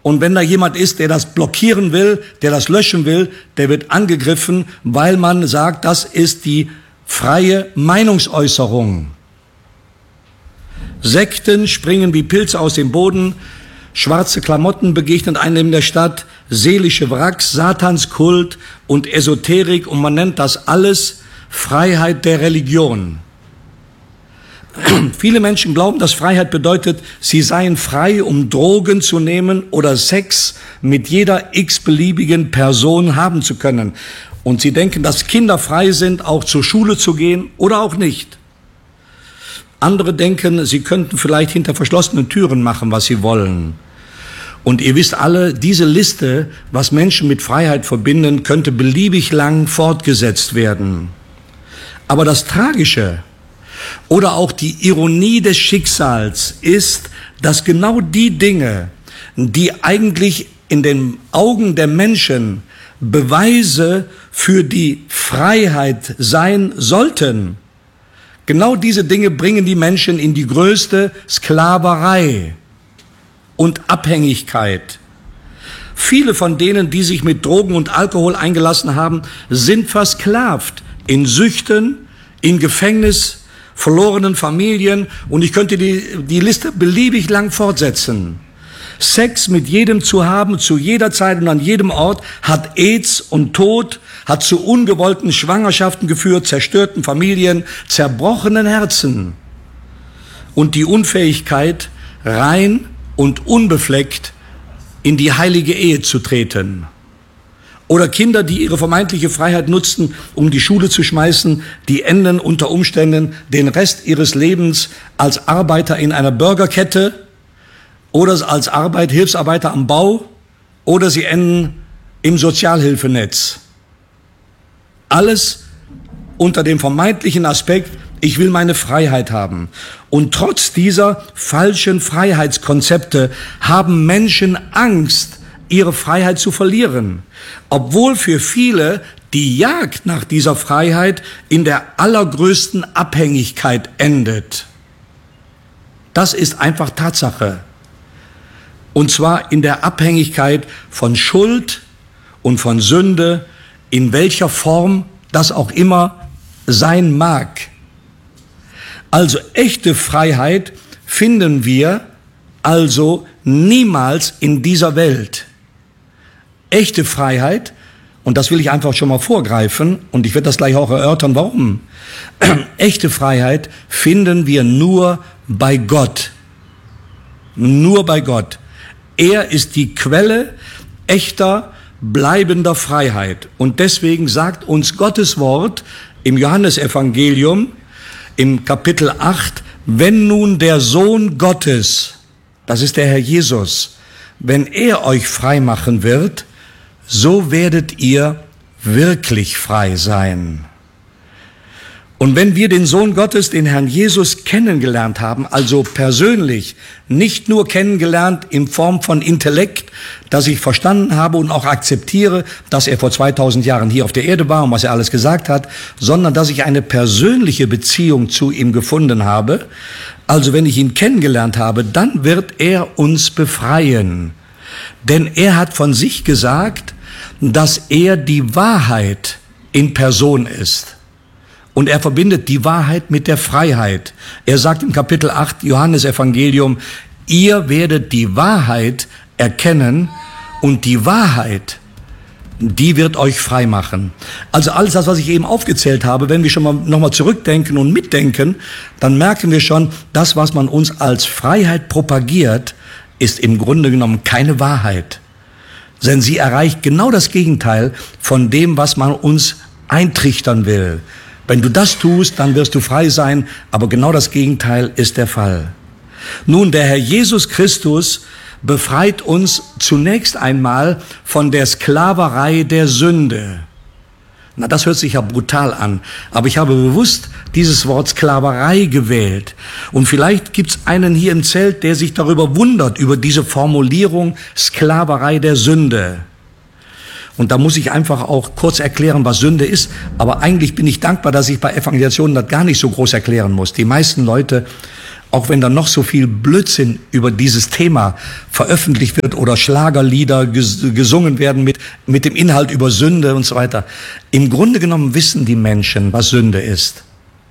Und wenn da jemand ist, der das blockieren will, der das löschen will, der wird angegriffen, weil man sagt, das ist die freie Meinungsäußerung. Sekten springen wie Pilze aus dem Boden, schwarze Klamotten begegnen einem in der Stadt, seelische Wracks, Satanskult und Esoterik, und man nennt das alles Freiheit der Religion. Viele Menschen glauben, dass Freiheit bedeutet, sie seien frei, um Drogen zu nehmen oder Sex mit jeder x-beliebigen Person haben zu können. Und sie denken, dass Kinder frei sind, auch zur Schule zu gehen oder auch nicht. Andere denken, sie könnten vielleicht hinter verschlossenen Türen machen, was sie wollen. Und ihr wisst alle, diese Liste, was Menschen mit Freiheit verbinden, könnte beliebig lang fortgesetzt werden. Aber das Tragische oder auch die Ironie des Schicksals ist, dass genau die Dinge, die eigentlich in den Augen der Menschen Beweise für die Freiheit sein sollten, genau diese Dinge bringen die Menschen in die größte Sklaverei und Abhängigkeit. Viele von denen, die sich mit Drogen und Alkohol eingelassen haben, sind versklavt in Süchten, in Gefängnis, verlorenen Familien, und ich könnte die Liste beliebig lang fortsetzen. Sex mit jedem zu haben, zu jeder Zeit und an jedem Ort, hat AIDS und Tod, hat zu ungewollten Schwangerschaften geführt, zerstörten Familien, zerbrochenen Herzen und die Unfähigkeit, rein und unbefleckt in die heilige Ehe zu treten. Oder Kinder, die ihre vermeintliche Freiheit nutzten, um die Schule zu schmeißen, die enden unter Umständen den Rest ihres Lebens als Arbeiter in einer Burgerkette oder als Hilfsarbeiter am Bau, oder sie enden im Sozialhilfenetz. Alles unter dem vermeintlichen Aspekt, ich will meine Freiheit haben. Und trotz dieser falschen Freiheitskonzepte haben Menschen Angst, ihre Freiheit zu verlieren, obwohl für viele die Jagd nach dieser Freiheit in der allergrößten Abhängigkeit endet. Das ist einfach Tatsache. Und zwar in der Abhängigkeit von Schuld und von Sünde, in welcher Form das auch immer sein mag. Also echte Freiheit finden wir also niemals in dieser Welt. Echte Freiheit, und das will ich einfach schon mal vorgreifen, und ich werde das gleich auch erörtern, warum. Echte Freiheit finden wir nur bei Gott. Nur bei Gott. Er ist die Quelle echter, bleibender Freiheit. Und deswegen sagt uns Gottes Wort im Johannesevangelium im Kapitel 8, wenn nun der Sohn Gottes, das ist der Herr Jesus, wenn er euch frei machen wird, so werdet ihr wirklich frei sein. Und wenn wir den Sohn Gottes, den Herrn Jesus, kennengelernt haben, also persönlich, nicht nur kennengelernt in Form von Intellekt, dass ich verstanden habe und auch akzeptiere, dass er vor 2000 Jahren hier auf der Erde war und was er alles gesagt hat, sondern dass ich eine persönliche Beziehung zu ihm gefunden habe, also wenn ich ihn kennengelernt habe, dann wird er uns befreien. Denn er hat von sich gesagt, dass er die Wahrheit in Person ist. Und er verbindet die Wahrheit mit der Freiheit. Er sagt im Kapitel 8 Johannesevangelium, ihr werdet die Wahrheit erkennen und die Wahrheit, die wird euch frei machen. Also alles das, was ich eben aufgezählt habe, wenn wir schon mal nochmal zurückdenken und mitdenken, dann merken wir schon, das, was man uns als Freiheit propagiert, ist im Grunde genommen keine Wahrheit. Denn sie erreicht genau das Gegenteil von dem, was man uns eintrichtern will. Wenn du das tust, dann wirst du frei sein, aber genau das Gegenteil ist der Fall. Nun, der Herr Jesus Christus befreit uns zunächst einmal von der Sklaverei der Sünde. Na, das hört sich ja brutal an, aber ich habe bewusst dieses Wort Sklaverei gewählt. Und vielleicht gibt's einen hier im Zelt, der sich darüber wundert, über diese Formulierung Sklaverei der Sünde. Und da muss ich einfach auch kurz erklären, was Sünde ist. Aber eigentlich bin ich dankbar, dass ich bei Evangelisationen das gar nicht so groß erklären muss. Die meisten Leute auch wenn da noch so viel Blödsinn über dieses Thema veröffentlicht wird oder Schlagerlieder gesungen werden mit dem Inhalt über Sünde und so weiter. Im Grunde genommen wissen die Menschen, was Sünde ist.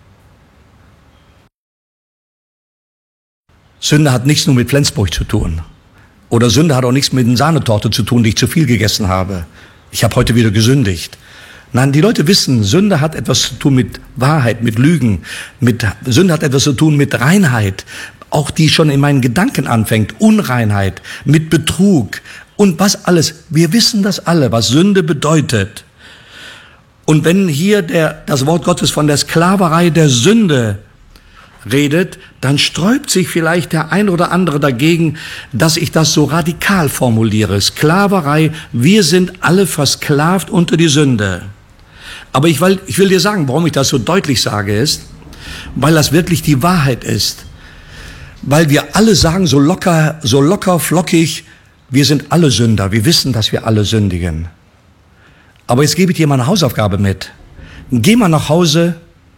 Sünde hat nichts nur mit Flensburg zu tun. Oder Sünde hat auch nichts mit einer Sahnetorte zu tun, die ich zu viel gegessen habe. Ich habe heute wieder gesündigt. Nein, die Leute wissen, Sünde hat etwas zu tun mit Wahrheit, mit Lügen. Sünde hat etwas zu tun mit Reinheit, auch die schon in meinen Gedanken anfängt. Unreinheit, mit Betrug und was alles. Wir wissen das alle, was Sünde bedeutet. Und wenn hier das Wort Gottes von der Sklaverei der Sünde redet, dann sträubt sich vielleicht der ein oder andere dagegen, dass ich das so radikal formuliere. Sklaverei, wir sind alle versklavt unter die Sünde. Aber ich will dir sagen, warum ich das so deutlich sage, ist, weil das wirklich die Wahrheit ist. Weil wir alle sagen, so locker, flockig, wir sind alle Sünder. Wir wissen, dass wir alle sündigen. Aber jetzt gebe ich dir mal eine Hausaufgabe mit. Geh mal nach Hause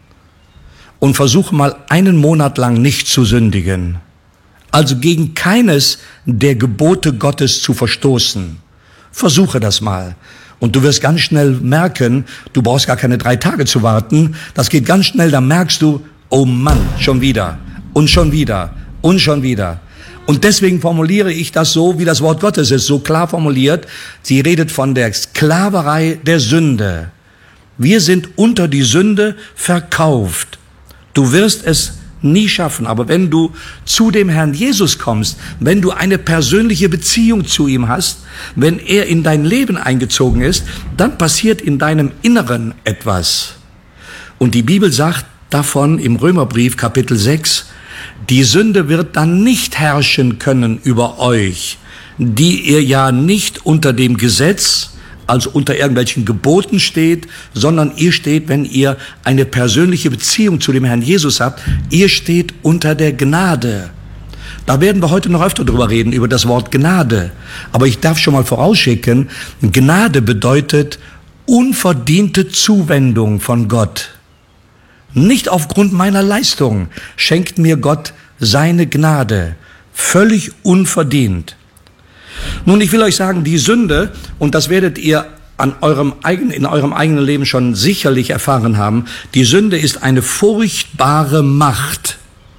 und versuche mal einen Monat lang nicht zu sündigen. Also gegen keines der Gebote Gottes zu verstoßen. Versuche das mal. Und du wirst ganz schnell merken, du brauchst gar keine 3 Tage zu warten. Das geht ganz schnell, dann merkst du, oh Mann, schon wieder und schon wieder und schon wieder. Und deswegen formuliere ich das so, wie das Wort Gottes ist, so klar formuliert. Sie redet von der Sklaverei der Sünde. Wir sind unter die Sünde verkauft. Du wirst es nie schaffen, aber wenn du zu dem Herrn Jesus kommst, wenn du eine persönliche Beziehung zu ihm hast, wenn er in dein Leben eingezogen ist, dann passiert in deinem Inneren etwas. Und die Bibel sagt davon im Römerbrief Kapitel 6, die Sünde wird dann nicht herrschen können über euch, die ihr ja nicht unter dem Gesetz, also unter irgendwelchen Geboten steht, sondern ihr steht, wenn ihr eine persönliche Beziehung zu dem Herrn Jesus habt, ihr steht unter der Gnade. Da werden wir heute noch öfter drüber reden, über das Wort Gnade. Aber ich darf schon mal vorausschicken, Gnade bedeutet unverdiente Zuwendung von Gott. Nicht aufgrund meiner Leistung schenkt mir Gott seine Gnade, völlig unverdient. Nun, ich will euch sagen, die Sünde, und das werdet ihr in eurem eigenen Leben schon sicherlich erfahren haben, die Sünde ist eine furchtbare Macht.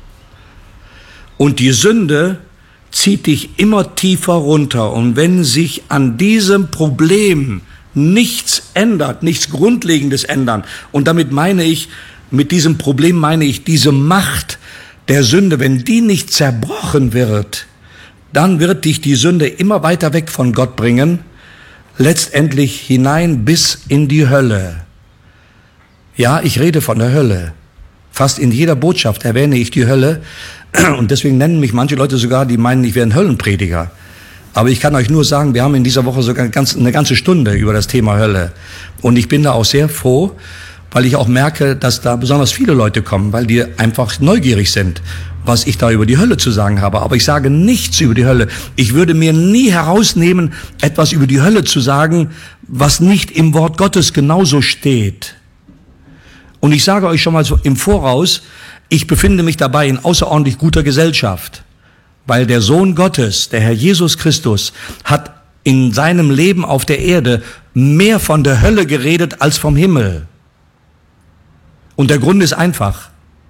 Und die Sünde zieht dich immer tiefer runter. Und wenn sich an diesem Problem nichts ändert, nichts Grundlegendes ändern, und mit diesem Problem meine ich diese Macht der Sünde, wenn die nicht zerbrochen wird, dann wird dich die Sünde immer weiter weg von Gott bringen, letztendlich hinein bis in die Hölle. Ja, ich rede von der Hölle. Fast in jeder Botschaft erwähne ich die Hölle und deswegen nennen mich manche Leute sogar, die meinen, ich wäre ein Höllenprediger. Aber ich kann euch nur sagen, wir haben in dieser Woche sogar eine ganze Stunde über das Thema Hölle. Und ich bin da auch sehr froh, weil ich auch merke, dass da besonders viele Leute kommen, weil die einfach neugierig sind, was ich da über die Hölle zu sagen habe. Aber ich sage nichts über die Hölle. Ich würde mir nie herausnehmen, etwas über die Hölle zu sagen, was nicht im Wort Gottes genauso steht. Und ich sage euch schon mal so im Voraus, ich befinde mich dabei in außerordentlich guter Gesellschaft, weil der Sohn Gottes, der Herr Jesus Christus, hat in seinem Leben auf der Erde mehr von der Hölle geredet als vom Himmel. Und der Grund ist einfach,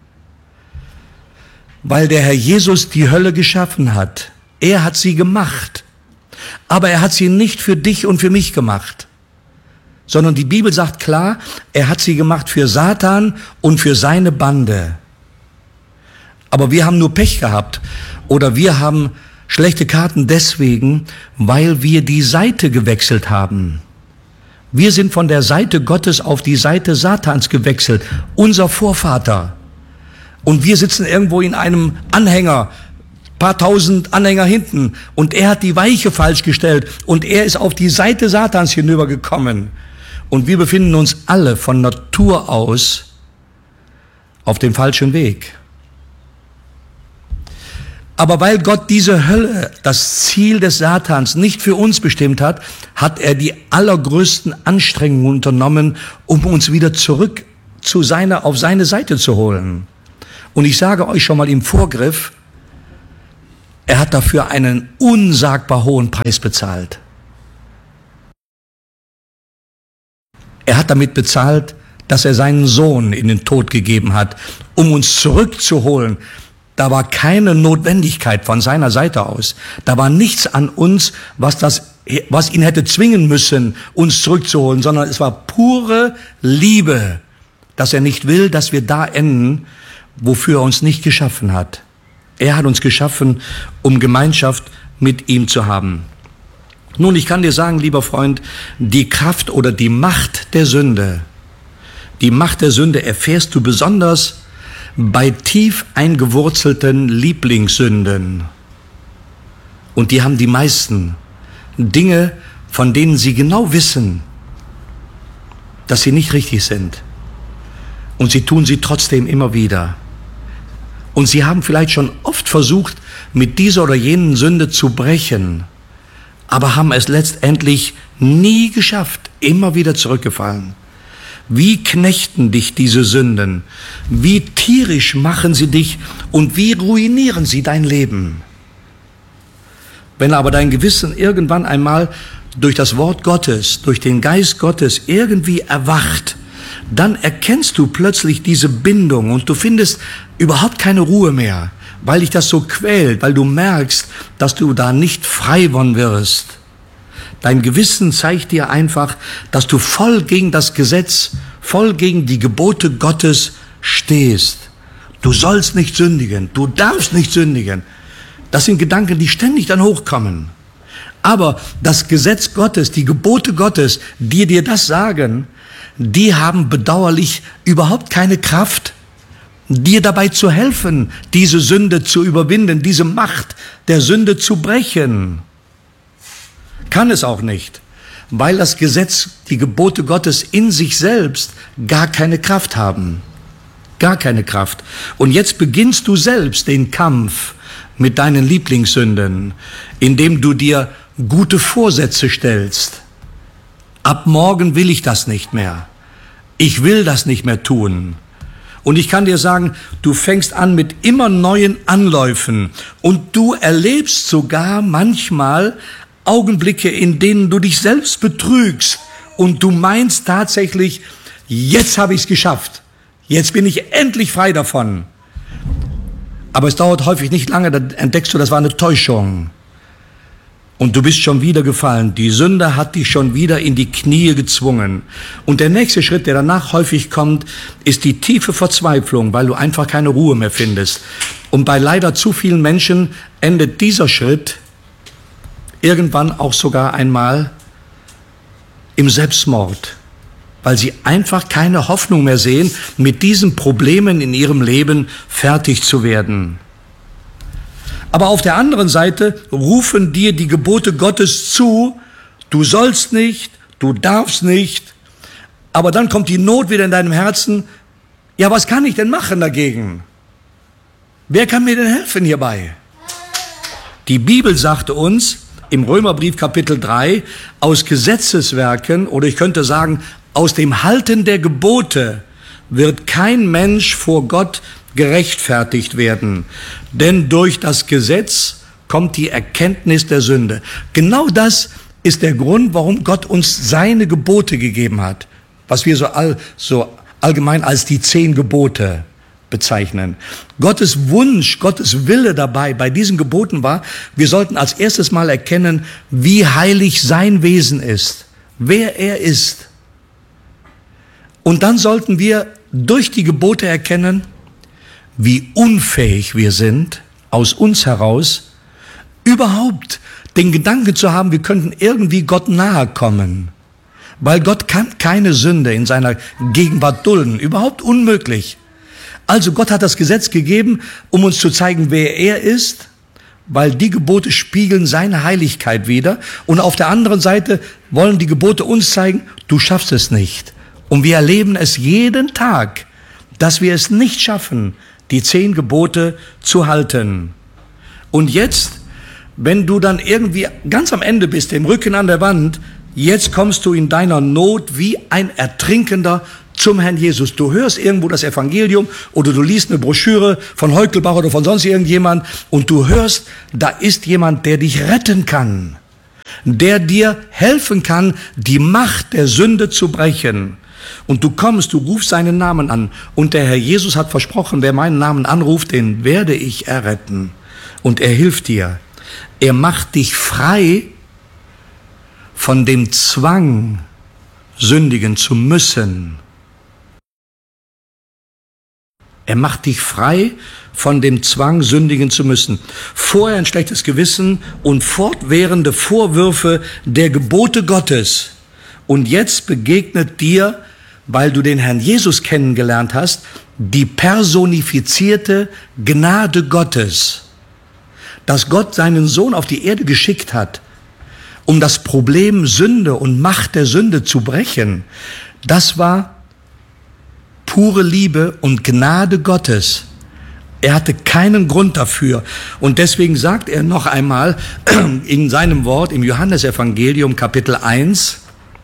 weil der Herr Jesus die Hölle geschaffen hat. Er hat sie gemacht, aber er hat sie nicht für dich und für mich gemacht, sondern die Bibel sagt klar, er hat sie gemacht für Satan und für seine Bande. Aber wir haben nur Pech gehabt oder wir haben schlechte Karten deswegen, weil wir die Seite gewechselt haben. Wir sind von der Seite Gottes auf die Seite Satans gewechselt, unser Vorvater. Und wir sitzen irgendwo in einem Anhänger, paar tausend Anhänger hinten. Und er hat die Weiche falsch gestellt und er ist auf die Seite Satans hinübergekommen. Und wir befinden uns alle von Natur aus auf dem falschen Weg. Aber weil Gott diese Hölle, das Ziel des Satans, nicht für uns bestimmt hat, hat er die allergrößten Anstrengungen unternommen, um uns wieder zurück auf seine Seite zu holen. Und ich sage euch schon mal im Vorgriff, er hat dafür einen unsagbar hohen Preis bezahlt. Er hat damit bezahlt, dass er seinen Sohn in den Tod gegeben hat, um uns zurückzuholen. Da war keine Notwendigkeit von seiner Seite aus. Da war nichts an uns, was ihn hätte zwingen müssen, uns zurückzuholen, sondern es war pure Liebe, dass er nicht will, dass wir da enden, wofür er uns nicht geschaffen hat. Er hat uns geschaffen, um Gemeinschaft mit ihm zu haben. Nun, ich kann dir sagen, lieber Freund, die Kraft oder die Macht der Sünde erfährst du besonders bei tief eingewurzelten Lieblingssünden. Und die haben die meisten Dinge, von denen sie genau wissen, dass sie nicht richtig sind. Und sie tun sie trotzdem immer wieder. Und sie haben vielleicht schon oft versucht, mit dieser oder jenen Sünde zu brechen, aber haben es letztendlich nie geschafft, immer wieder zurückgefallen. Wie knechten dich diese Sünden? Wie tierisch machen sie dich und wie ruinieren sie dein Leben? Wenn aber dein Gewissen irgendwann einmal durch das Wort Gottes, durch den Geist Gottes irgendwie erwacht, dann erkennst du plötzlich diese Bindung und du findest überhaupt keine Ruhe mehr, weil dich das so quält, weil du merkst, dass du da nicht frei von wirst. Dein Gewissen zeigt dir einfach, dass du voll gegen das Gesetz, voll gegen die Gebote Gottes stehst. Du sollst nicht sündigen, du darfst nicht sündigen. Das sind Gedanken, die ständig dann hochkommen. Aber das Gesetz Gottes, die Gebote Gottes, die dir das sagen, die haben bedauerlich überhaupt keine Kraft, dir dabei zu helfen, diese Sünde zu überwinden, diese Macht der Sünde zu brechen. Kann es auch nicht, weil das Gesetz, die Gebote Gottes in sich selbst gar keine Kraft haben. Gar keine Kraft. Und jetzt beginnst du selbst den Kampf mit deinen Lieblingssünden, indem du dir gute Vorsätze stellst. Ab morgen will ich das nicht mehr. Ich will das nicht mehr tun. Und ich kann dir sagen, du fängst an mit immer neuen Anläufen und du erlebst sogar manchmal Augenblicke, in denen du dich selbst betrügst und du meinst tatsächlich, jetzt habe ich es geschafft. Jetzt bin ich endlich frei davon. Aber es dauert häufig nicht lange, dann entdeckst du, das war eine Täuschung. Und du bist schon wieder gefallen. Die Sünde hat dich schon wieder in die Knie gezwungen. Und der nächste Schritt, der danach häufig kommt, ist die tiefe Verzweiflung, weil du einfach keine Ruhe mehr findest. Und bei leider zu vielen Menschen endet dieser Schritt irgendwann auch sogar einmal im Selbstmord, weil sie einfach keine Hoffnung mehr sehen, mit diesen Problemen in ihrem Leben fertig zu werden. Aber auf der anderen Seite rufen dir die Gebote Gottes zu, du sollst nicht, du darfst nicht, aber dann kommt die Not wieder in deinem Herzen, ja, was kann ich denn machen dagegen? Wer kann mir denn helfen hierbei? Die Bibel sagte uns im Römerbrief Kapitel 3, aus Gesetzeswerken, oder ich könnte sagen, aus dem Halten der Gebote wird kein Mensch vor Gott gerechtfertigt werden, denn durch das Gesetz kommt die Erkenntnis der Sünde. Genau das ist der Grund, warum Gott uns seine Gebote gegeben hat, was wir so allgemein als die 10 Gebote bezeichnen. Gottes Wunsch, Gottes Wille dabei bei diesen Geboten war, wir sollten als erstes mal erkennen, wie heilig sein Wesen ist, wer er ist. Und dann sollten wir durch die Gebote erkennen, wie unfähig wir sind, aus uns heraus, überhaupt den Gedanken zu haben, wir könnten irgendwie Gott nahe kommen. Weil Gott kann keine Sünde in seiner Gegenwart dulden, überhaupt unmöglich. Also Gott hat das Gesetz gegeben, um uns zu zeigen, wer er ist, weil die Gebote spiegeln seine Heiligkeit wider. Und auf der anderen Seite wollen die Gebote uns zeigen, du schaffst es nicht. Und wir erleben es jeden Tag, dass wir es nicht schaffen, die 10 Gebote zu halten. Und jetzt, wenn du dann irgendwie ganz am Ende bist, im Rücken an der Wand, jetzt kommst du in deiner Not wie ein Ertrinkender zum Herrn Jesus. Du hörst irgendwo das Evangelium oder du liest eine Broschüre von Heukelbach oder von sonst irgendjemand und du hörst, da ist jemand, der dich retten kann, der dir helfen kann, die Macht der Sünde zu brechen. Und du kommst, du rufst seinen Namen an und der Herr Jesus hat versprochen, wer meinen Namen anruft, den werde ich erretten. Und er hilft dir. Er macht dich frei von dem Zwang, sündigen zu müssen. Er macht dich frei von dem Zwang, sündigen zu müssen. Vorher ein schlechtes Gewissen und fortwährende Vorwürfe der Gebote Gottes. Und jetzt begegnet dir, weil du den Herrn Jesus kennengelernt hast, die personifizierte Gnade Gottes. Dass Gott seinen Sohn auf die Erde geschickt hat, um das Problem Sünde und Macht der Sünde zu brechen, das war pure Liebe und Gnade Gottes. Er hatte keinen Grund dafür. Und deswegen sagt er noch einmal in seinem Wort im Johannesevangelium Kapitel 1,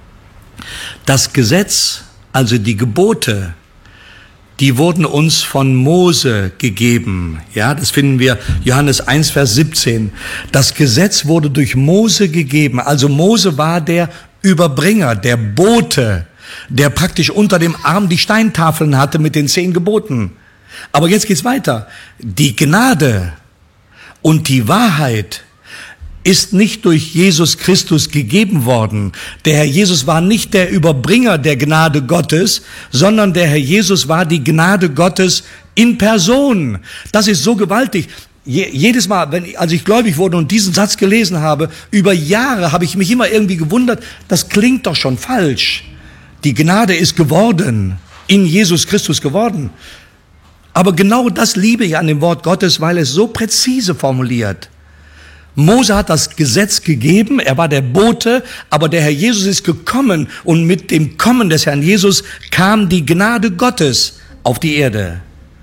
das Gesetz, also die Gebote, die wurden uns von Mose gegeben. Ja, das finden wir Johannes 1, Vers 17. Das Gesetz wurde durch Mose gegeben. Also Mose war der Überbringer, der Bote, der praktisch unter dem Arm die Steintafeln hatte mit den 10 Geboten. Aber jetzt geht's weiter. Die Gnade und die Wahrheit ist nicht durch Jesus Christus gegeben worden. Der Herr Jesus war nicht der Überbringer der Gnade Gottes, sondern der Herr Jesus war die Gnade Gottes in Person. Das ist so gewaltig. Jedes Mal, als ich gläubig wurde und diesen Satz gelesen habe, über Jahre habe ich mich immer irgendwie gewundert, das klingt doch schon falsch. Die Gnade ist geworden, in Jesus Christus geworden. Aber genau das liebe ich an dem Wort Gottes, weil es so präzise formuliert. Mose hat das Gesetz gegeben, er war der Bote, aber der Herr Jesus ist gekommen und mit dem Kommen des Herrn Jesus kam die Gnade Gottes auf die Erde.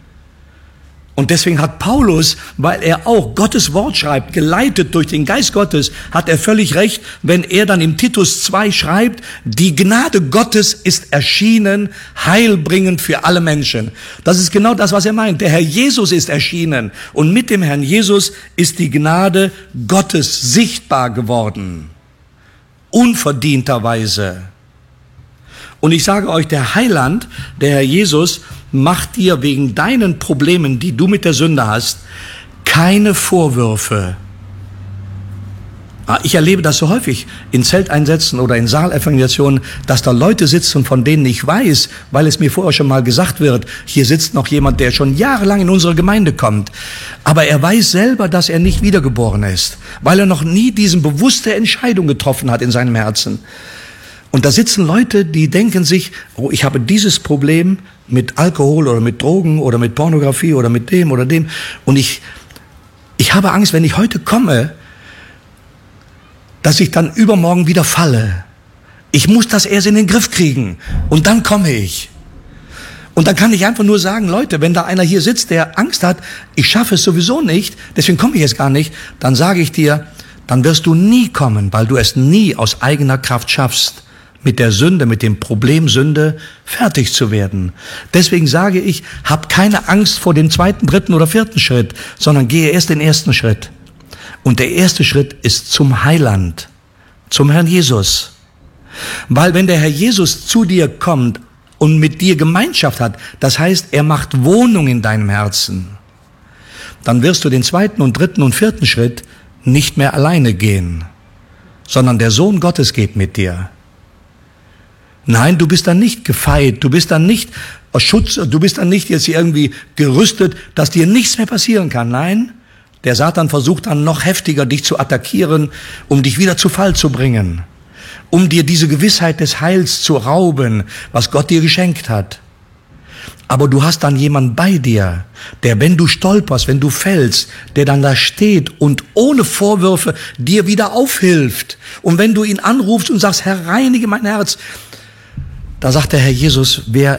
Und deswegen hat Paulus, weil er auch Gottes Wort schreibt, geleitet durch den Geist Gottes, hat er völlig recht, wenn er dann im Titus 2 schreibt, die Gnade Gottes ist erschienen, heilbringend für alle Menschen. Das ist genau das, was er meint. Der Herr Jesus ist erschienen und mit dem Herrn Jesus ist die Gnade Gottes sichtbar geworden. Unverdienterweise. Und ich sage euch, der Heiland, der Herr Jesus, macht dir wegen deinen Problemen, die du mit der Sünde hast, keine Vorwürfe. Ich erlebe das so häufig in Zelteinsätzen oder in Saalevangelisationen, dass da Leute sitzen, von denen ich weiß, weil es mir vorher schon mal gesagt wird, hier sitzt noch jemand, der schon jahrelang in unsere Gemeinde kommt. Aber er weiß selber, dass er nicht wiedergeboren ist, weil er noch nie diese bewusste Entscheidung getroffen hat in seinem Herzen. Und da sitzen Leute, die denken sich, oh, ich habe dieses Problem mit Alkohol oder mit Drogen oder mit Pornografie oder mit dem oder dem. Und ich habe Angst, wenn ich heute komme, dass ich dann übermorgen wieder falle. Ich muss das erst in den Griff kriegen und dann komme ich. Und dann kann ich einfach nur sagen, Leute, wenn da einer hier sitzt, der Angst hat, ich schaffe es sowieso nicht, deswegen komme ich jetzt gar nicht, dann sage ich dir, dann wirst du nie kommen, weil du es nie aus eigener Kraft schaffst, mit der Sünde, mit dem Problem Sünde fertig zu werden. Deswegen sage ich, hab keine Angst vor dem 2., 3. oder 4. Schritt, sondern gehe erst den 1. Schritt. Und der 1. Schritt ist zum Heiland, zum Herrn Jesus. Weil wenn der Herr Jesus zu dir kommt und mit dir Gemeinschaft hat, das heißt, er macht Wohnung in deinem Herzen, dann wirst du den 2. und 3. und 4. Schritt nicht mehr alleine gehen, sondern der Sohn Gottes geht mit dir. Nein, du bist dann nicht gefeit, du bist dann nicht aus Schutz, du bist dann nicht jetzt irgendwie gerüstet, dass dir nichts mehr passieren kann. Nein, der Satan versucht dann noch heftiger, dich zu attackieren, um dich wieder zu Fall zu bringen, um dir diese Gewissheit des Heils zu rauben, was Gott dir geschenkt hat. Aber du hast dann jemanden bei dir, der, wenn du stolperst, wenn du fällst, der dann da steht und ohne Vorwürfe dir wieder aufhilft. Und wenn du ihn anrufst und sagst, Herr, reinige mein Herz, da sagt der Herr Jesus, wer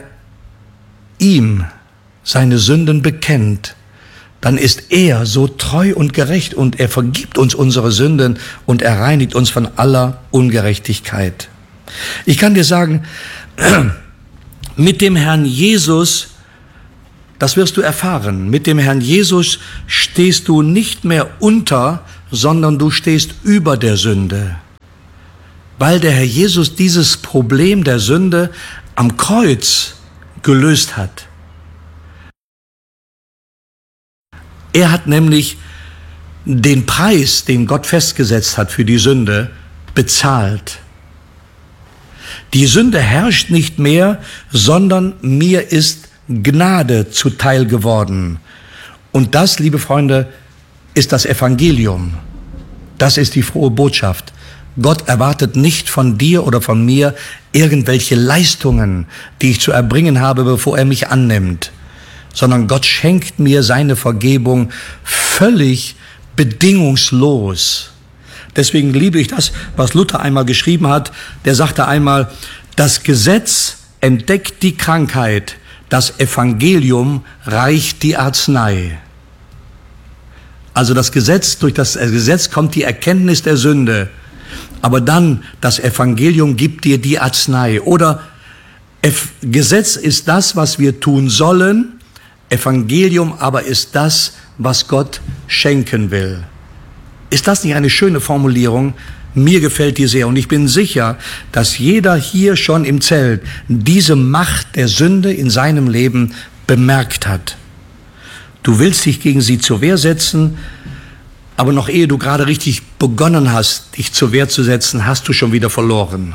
ihm seine Sünden bekennt, dann ist er so treu und gerecht und er vergibt uns unsere Sünden und er reinigt uns von aller Ungerechtigkeit. Ich kann dir sagen, Mit dem Herrn Jesus, das wirst du erfahren, mit dem Herrn Jesus stehst du nicht mehr unter, sondern du stehst über der Sünde. Weil der Herr Jesus dieses Problem der Sünde am Kreuz gelöst hat. Er hat nämlich den Preis, den Gott festgesetzt hat für die Sünde, bezahlt. Die Sünde herrscht nicht mehr, sondern mir ist Gnade zuteil geworden. Und das, liebe Freunde, ist das Evangelium. Das ist die frohe Botschaft. Gott erwartet nicht von dir oder von mir irgendwelche Leistungen, die ich zu erbringen habe, bevor er mich annimmt, sondern Gott schenkt mir seine Vergebung völlig bedingungslos. Deswegen liebe ich das, was Luther einmal geschrieben hat. Der sagte einmal, das Gesetz entdeckt die Krankheit, das Evangelium reicht die Arznei. Also durch das Gesetz kommt die Erkenntnis der Sünde. Aber dann, das Evangelium gibt dir die Arznei. Oder Gesetz ist das, was wir tun sollen. Evangelium aber ist das, was Gott schenken will. Ist das nicht eine schöne Formulierung? Mir gefällt die sehr. Und ich bin sicher, dass jeder hier schon im Zelt diese Macht der Sünde in seinem Leben bemerkt hat. Du willst dich gegen sie zur Wehr setzen, aber noch ehe du gerade richtig begonnen hast, dich zur Wehr zu setzen, hast du schon wieder verloren.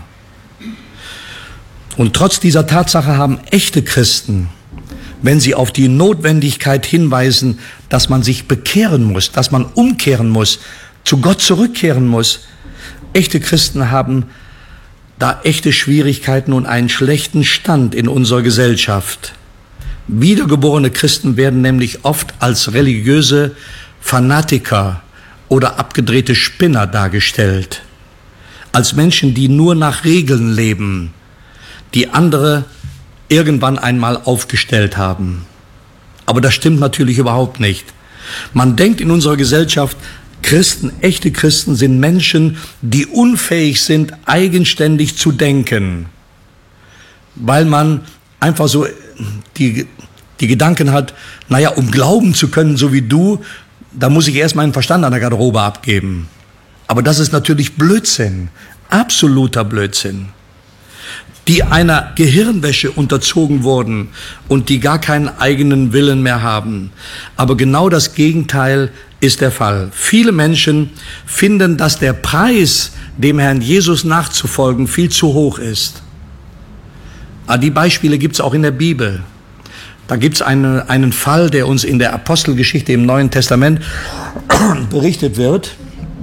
Und trotz dieser Tatsache haben echte Christen, wenn sie auf die Notwendigkeit hinweisen, dass man sich bekehren muss, dass man umkehren muss, zu Gott zurückkehren muss, echte Christen haben da echte Schwierigkeiten und einen schlechten Stand in unserer Gesellschaft. Wiedergeborene Christen werden nämlich oft als religiöse Fanatiker oder abgedrehte Spinner dargestellt, als Menschen, die nur nach Regeln leben, die andere irgendwann einmal aufgestellt haben. Aber das stimmt natürlich überhaupt nicht. Man denkt in unserer Gesellschaft, Christen, echte Christen sind Menschen, die unfähig sind, eigenständig zu denken, weil man einfach so die Gedanken hat, naja, um glauben zu können, so wie du, da muss ich erst meinen Verstand an der Garderobe abgeben. Aber das ist natürlich Blödsinn, absoluter Blödsinn. Die einer Gehirnwäsche unterzogen wurden und die gar keinen eigenen Willen mehr haben. Aber genau das Gegenteil ist der Fall. Viele Menschen finden, dass der Preis, dem Herrn Jesus nachzufolgen, viel zu hoch ist. Aber die Beispiele gibt es auch in der Bibel. Da gibt es einen Fall, der uns in der Apostelgeschichte im Neuen Testament berichtet wird.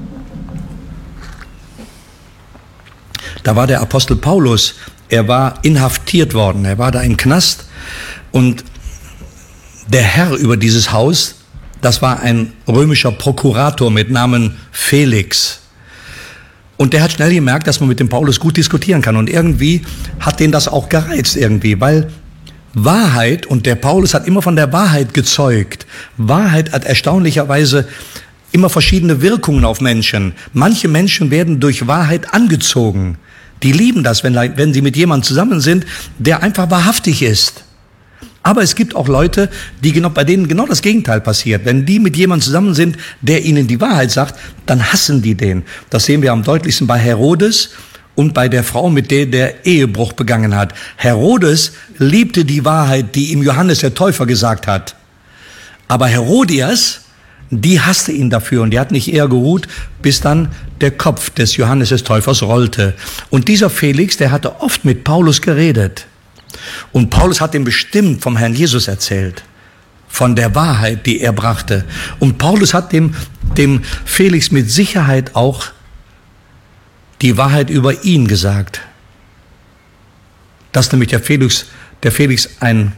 Da war der Apostel Paulus, er war inhaftiert worden, er war da im Knast und der Herr über dieses Haus, das war ein römischer Prokurator mit Namen Felix. Und der hat schnell gemerkt, dass man mit dem Paulus gut diskutieren kann und irgendwie hat den das auch gereizt irgendwie, weil Wahrheit, und der Paulus hat immer von der Wahrheit gezeugt. Wahrheit hat erstaunlicherweise immer verschiedene Wirkungen auf Menschen. Manche Menschen werden durch Wahrheit angezogen. Die lieben das, wenn sie mit jemandem zusammen sind, der einfach wahrhaftig ist. Aber es gibt auch Leute, bei denen genau das Gegenteil passiert. Wenn die mit jemandem zusammen sind, der ihnen die Wahrheit sagt, dann hassen die den. Das sehen wir am deutlichsten bei Herodes und bei der Frau, mit der der Ehebruch begangen hat. Herodes liebte die Wahrheit, die ihm Johannes der Täufer gesagt hat. Aber Herodias, die hasste ihn dafür und die hat nicht eher geruht, bis dann der Kopf des Johannes des Täufers rollte. Und dieser Felix, der hatte oft mit Paulus geredet. Und Paulus hat ihm bestimmt vom Herrn Jesus erzählt, von der Wahrheit, die er brachte. Und Paulus hat dem Felix mit Sicherheit auch die Wahrheit über ihn gesagt. Dass nämlich der Felix ein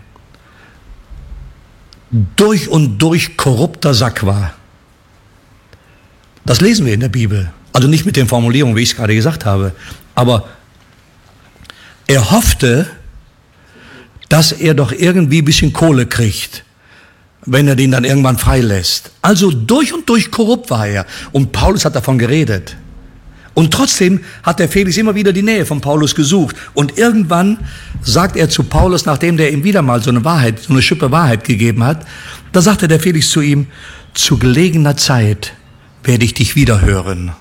durch und durch korrupter Sack war. Das lesen wir in der Bibel. Also nicht mit den Formulierungen, wie ich es gerade gesagt habe. Aber er hoffte, dass er doch irgendwie ein bisschen Kohle kriegt, wenn er den dann irgendwann freilässt. Also durch und durch korrupt war er. Und Paulus hat davon geredet. Und trotzdem hat der Felix immer wieder die Nähe von Paulus gesucht. Und irgendwann sagt er zu Paulus, nachdem der ihm wieder mal so eine Schippe Wahrheit gegeben hat, da sagte der Felix zu ihm, zu gelegener Zeit werde ich dich wieder hören.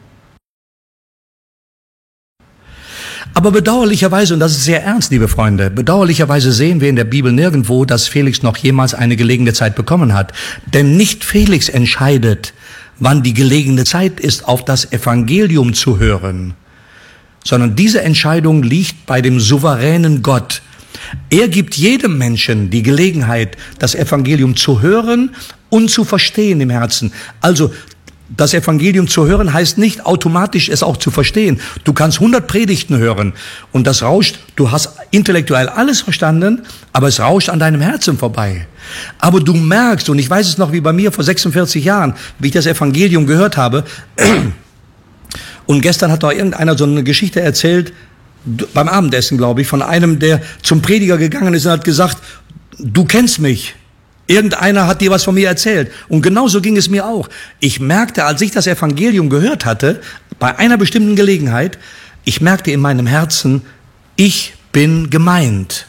Aber bedauerlicherweise, und das ist sehr ernst, liebe Freunde, bedauerlicherweise sehen wir in der Bibel nirgendwo, dass Felix noch jemals eine gelegene Zeit bekommen hat. Denn nicht Felix entscheidet, wann die gelegene Zeit ist, auf das Evangelium zu hören, sondern diese Entscheidung liegt bei dem souveränen Gott. Er gibt jedem Menschen die Gelegenheit, das Evangelium zu hören und zu verstehen im Herzen. Also das Evangelium zu hören heißt nicht automatisch es auch zu verstehen. Du kannst 100 Predigten hören und das rauscht, du hast intellektuell alles verstanden, aber es rauscht an deinem Herzen vorbei. Aber du merkst, und ich weiß es noch wie bei mir vor 46 Jahren, wie ich das Evangelium gehört habe, und gestern hat doch irgendeiner so eine Geschichte erzählt, beim Abendessen, glaube ich, von einem, der zum Prediger gegangen ist und hat gesagt, du kennst mich. Irgendeiner hat dir was von mir erzählt. Und genauso ging es mir auch. Ich merkte, als ich das Evangelium gehört hatte, bei einer bestimmten Gelegenheit, ich merkte in meinem Herzen, ich bin gemeint.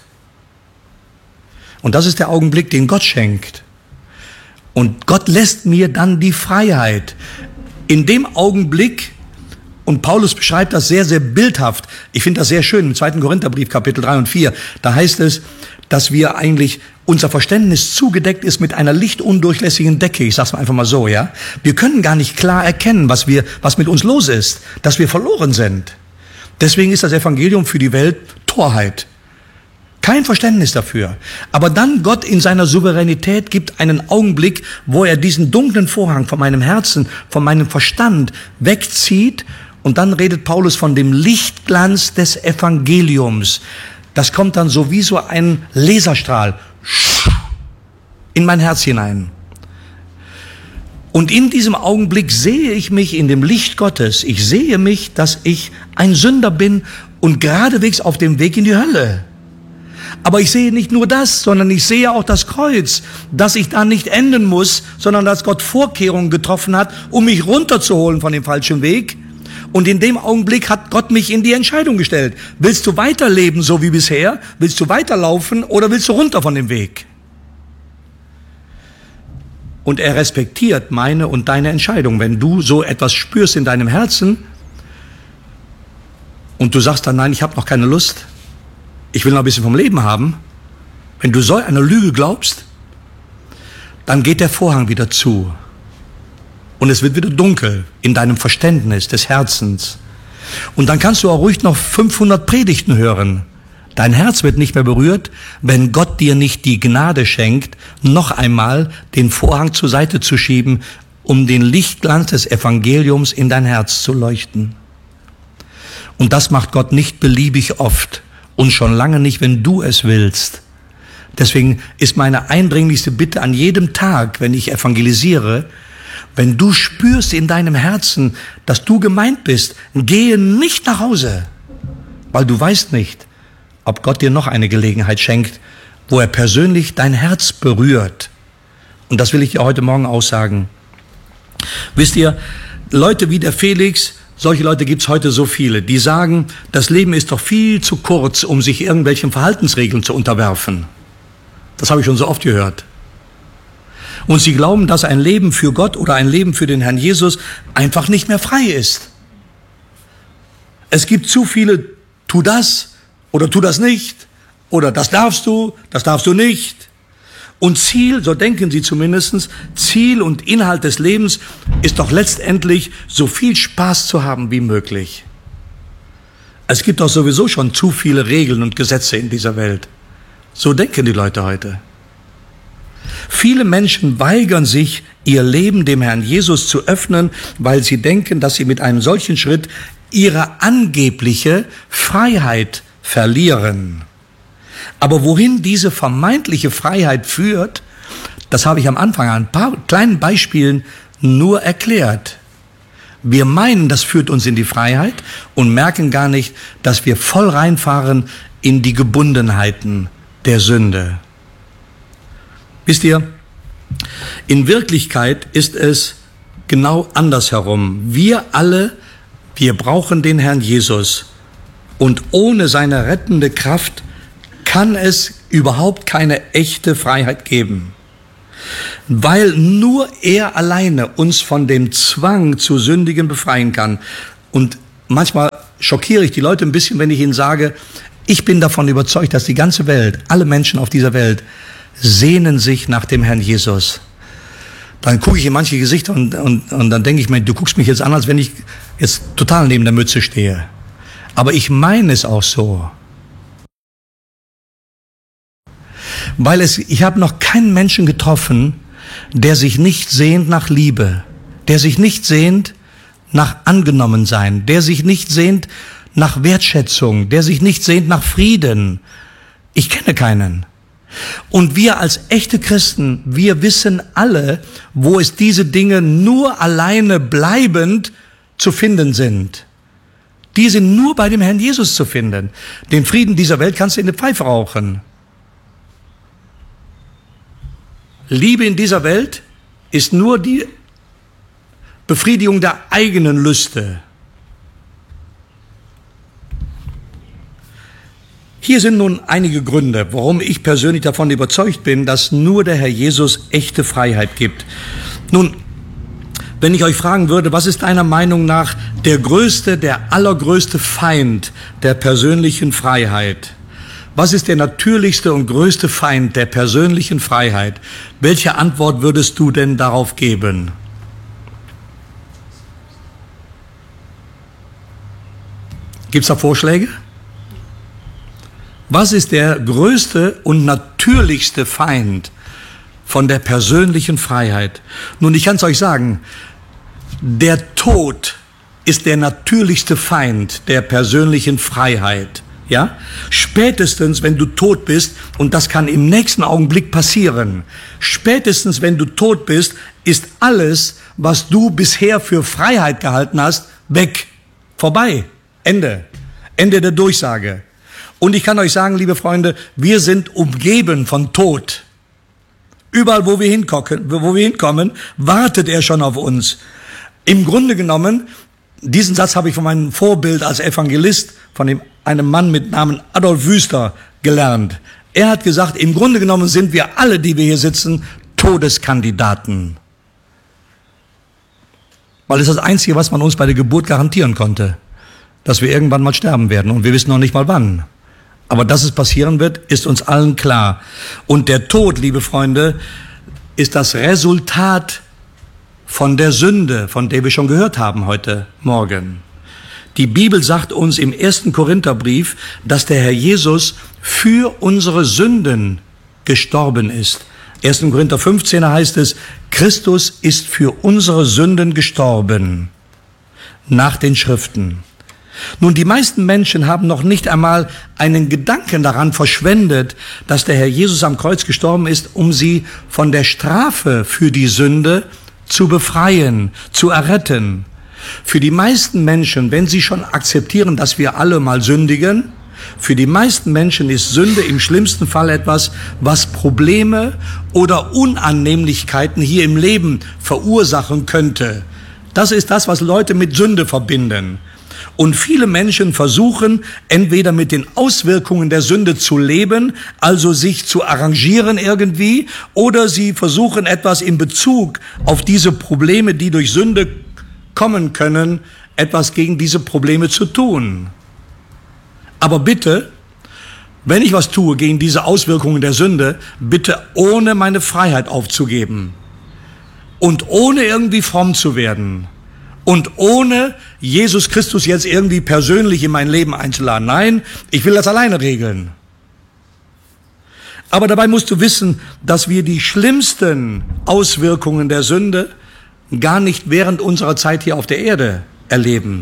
Und das ist der Augenblick, den Gott schenkt. Und Gott lässt mir dann die Freiheit. In dem Augenblick, und Paulus beschreibt das sehr, sehr bildhaft. Ich finde das sehr schön im 2. Korintherbrief, Kapitel 3 und 4. Da heißt es, dass wir eigentlich, unser Verständnis zugedeckt ist mit einer lichtundurchlässigen Decke. Ich sag's mal einfach mal so, ja. Wir können gar nicht klar erkennen, was mit uns los ist, dass wir verloren sind. Deswegen ist das Evangelium für die Welt Torheit. Kein Verständnis dafür. Aber dann Gott in seiner Souveränität gibt einen Augenblick, wo er diesen dunklen Vorhang von meinem Herzen, von meinem Verstand wegzieht. Und dann redet Paulus von dem Lichtglanz des Evangeliums. Das kommt dann so wie so ein Laserstrahl in mein Herz hinein. Und in diesem Augenblick sehe ich mich in dem Licht Gottes. Ich sehe mich, dass ich ein Sünder bin und geradewegs auf dem Weg in die Hölle. Aber ich sehe nicht nur das, sondern ich sehe auch das Kreuz, dass ich da nicht enden muss, sondern dass Gott Vorkehrungen getroffen hat, um mich runterzuholen von dem falschen Weg. Und in dem Augenblick hat Gott mich in die Entscheidung gestellt. Willst du weiterleben so wie bisher? Willst du weiterlaufen oder willst du runter von dem Weg? Und er respektiert meine und deine Entscheidung. Wenn du so etwas spürst in deinem Herzen und du sagst dann, nein, ich habe noch keine Lust, ich will noch ein bisschen vom Leben haben. Wenn du so einer Lüge glaubst, dann geht der Vorhang wieder zu. Und es wird wieder dunkel in deinem Verständnis des Herzens. Und dann kannst du auch ruhig noch 500 Predigten hören. Dein Herz wird nicht mehr berührt, wenn Gott dir nicht die Gnade schenkt, noch einmal den Vorhang zur Seite zu schieben, um den Lichtglanz des Evangeliums in dein Herz zu leuchten. Und das macht Gott nicht beliebig oft und schon lange nicht, wenn du es willst. Deswegen ist meine eindringlichste Bitte an jedem Tag, wenn ich evangelisiere, wenn du spürst in deinem Herzen, dass du gemeint bist, gehe nicht nach Hause, weil du weißt nicht, ob Gott dir noch eine Gelegenheit schenkt, wo er persönlich dein Herz berührt. Und das will ich dir heute Morgen aussagen. Wisst ihr, Leute wie der Felix, solche Leute gibt's heute so viele, die sagen, das Leben ist doch viel zu kurz, um sich irgendwelchen Verhaltensregeln zu unterwerfen. Das habe ich schon so oft gehört. Und sie glauben, dass ein Leben für Gott oder ein Leben für den Herrn Jesus einfach nicht mehr frei ist. Es gibt zu viele, tu das oder tu das nicht oder das darfst du nicht. Und Ziel, so denken sie zumindest, Ziel und Inhalt des Lebens ist doch letztendlich, so viel Spaß zu haben wie möglich. Es gibt doch sowieso schon zu viele Regeln und Gesetze in dieser Welt. So denken die Leute heute. Viele Menschen weigern sich, ihr Leben dem Herrn Jesus zu öffnen, weil sie denken, dass sie mit einem solchen Schritt ihre angebliche Freiheit verlieren. Aber wohin diese vermeintliche Freiheit führt, das habe ich am Anfang an ein paar kleinen Beispielen nur erklärt. Wir meinen, das führt uns in die Freiheit und merken gar nicht, dass wir voll reinfahren in die Gebundenheiten der Sünde. Wisst ihr, in Wirklichkeit ist es genau andersherum. Wir alle Wir brauchen den Herrn Jesus. Und ohne seine rettende Kraft kann es überhaupt keine echte Freiheit geben. Weil nur er alleine uns von dem Zwang zu sündigen befreien kann. Und manchmal schockiere ich die Leute ein bisschen, wenn ich ihnen sage, ich bin davon überzeugt, dass die ganze Welt, alle Menschen auf dieser Welt, sehnen sich nach dem Herrn Jesus. Dann gucke ich in manche Gesichter und dann denke ich mir, du guckst mich jetzt an, als wenn ich jetzt total neben der Mütze stehe. Aber ich meine es auch so. Weil ich habe noch keinen Menschen getroffen, der sich nicht sehnt nach Liebe, der sich nicht sehnt nach Angenommensein, der sich nicht sehnt nach Wertschätzung, der sich nicht sehnt nach Frieden. Ich kenne keinen. Und wir als echte Christen, wir wissen alle, wo es diese Dinge nur alleine bleibend zu finden sind. Die sind nur bei dem Herrn Jesus zu finden. Den Frieden dieser Welt kannst du in eine Pfeife rauchen. Liebe in dieser Welt ist nur die Befriedigung der eigenen Lüste. Hier sind nun einige Gründe, warum ich persönlich davon überzeugt bin, dass nur der Herr Jesus echte Freiheit gibt. Nun, wenn ich euch fragen würde, was ist deiner Meinung nach der allergrößte Feind der persönlichen Freiheit? Was ist der natürlichste und größte Feind der persönlichen Freiheit? Welche Antwort würdest du denn darauf geben? Gibt es da Vorschläge? Was ist der größte und natürlichste Feind von der persönlichen Freiheit? Nun, ich kann es euch sagen, der Tod ist der natürlichste Feind der persönlichen Freiheit. Ja? Spätestens, wenn du tot bist, und das kann im nächsten Augenblick passieren, spätestens, wenn du tot bist, ist alles, was du bisher für Freiheit gehalten hast, weg. Vorbei. Ende. Ende der Durchsage. Und ich kann euch sagen, liebe Freunde, wir sind umgeben von Tod. Überall, wo wir hinkommen, wartet er schon auf uns. Im Grunde genommen, diesen Satz habe ich von meinem Vorbild als Evangelist, von einem Mann mit Namen Adolf Wüster, gelernt. Er hat gesagt, im Grunde genommen sind wir alle, die wir hier sitzen, Todeskandidaten. Weil es ist das Einzige, was man uns bei der Geburt garantieren konnte, dass wir irgendwann mal sterben werden und wir wissen noch nicht mal wann. Aber dass es passieren wird, ist uns allen klar. Und der Tod, liebe Freunde, ist das Resultat von der Sünde, von der wir schon gehört haben heute Morgen. Die Bibel sagt uns im 1. Korintherbrief, dass der Herr Jesus für unsere Sünden gestorben ist. 1. Korinther 15 heißt es, Christus ist für unsere Sünden gestorben, nach den Schriften. Nun, die meisten Menschen haben noch nicht einmal einen Gedanken daran verschwendet, dass der Herr Jesus am Kreuz gestorben ist, um sie von der Strafe für die Sünde zu befreien, zu erretten. Für die meisten Menschen, wenn sie schon akzeptieren, dass wir alle mal sündigen, für die meisten Menschen ist Sünde im schlimmsten Fall etwas, was Probleme oder Unannehmlichkeiten hier im Leben verursachen könnte. Das ist das, was Leute mit Sünde verbinden. Und viele Menschen versuchen, entweder mit den Auswirkungen der Sünde zu leben, also sich zu arrangieren irgendwie, oder sie versuchen etwas in Bezug auf diese Probleme, die durch Sünde kommen können, etwas gegen diese Probleme zu tun. Aber bitte, wenn ich was tue gegen diese Auswirkungen der Sünde, bitte ohne meine Freiheit aufzugeben und ohne irgendwie fromm zu werden. Und ohne Jesus Christus jetzt irgendwie persönlich in mein Leben einzuladen. Nein, ich will das alleine regeln. Aber dabei musst du wissen, dass wir die schlimmsten Auswirkungen der Sünde gar nicht während unserer Zeit hier auf der Erde erleben.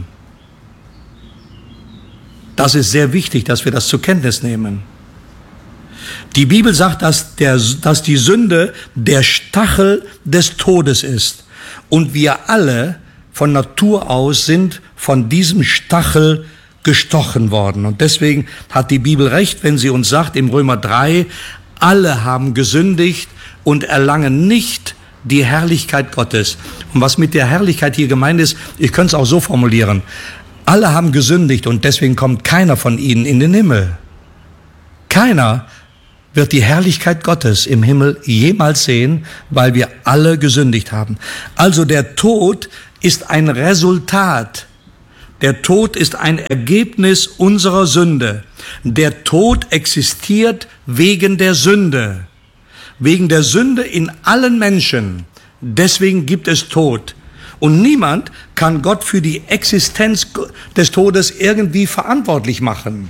Das ist sehr wichtig, dass wir das zur Kenntnis nehmen. Die Bibel sagt, dass die Sünde der Stachel des Todes ist. Und wir alle von Natur aus sind von diesem Stachel gestochen worden. Und deswegen hat die Bibel recht, wenn sie uns sagt, im Römer 3, alle haben gesündigt und erlangen nicht die Herrlichkeit Gottes. Und was mit der Herrlichkeit hier gemeint ist, ich könnte es auch so formulieren. Alle haben gesündigt und deswegen kommt keiner von ihnen in den Himmel. Keiner wird die Herrlichkeit Gottes im Himmel jemals sehen, weil wir alle gesündigt haben. Also der Tod ist ein Resultat. Der Tod ist ein Ergebnis unserer Sünde. Der Tod existiert wegen der Sünde. Wegen der Sünde in allen Menschen. Deswegen gibt es Tod. Und niemand kann Gott für die Existenz des Todes irgendwie verantwortlich machen.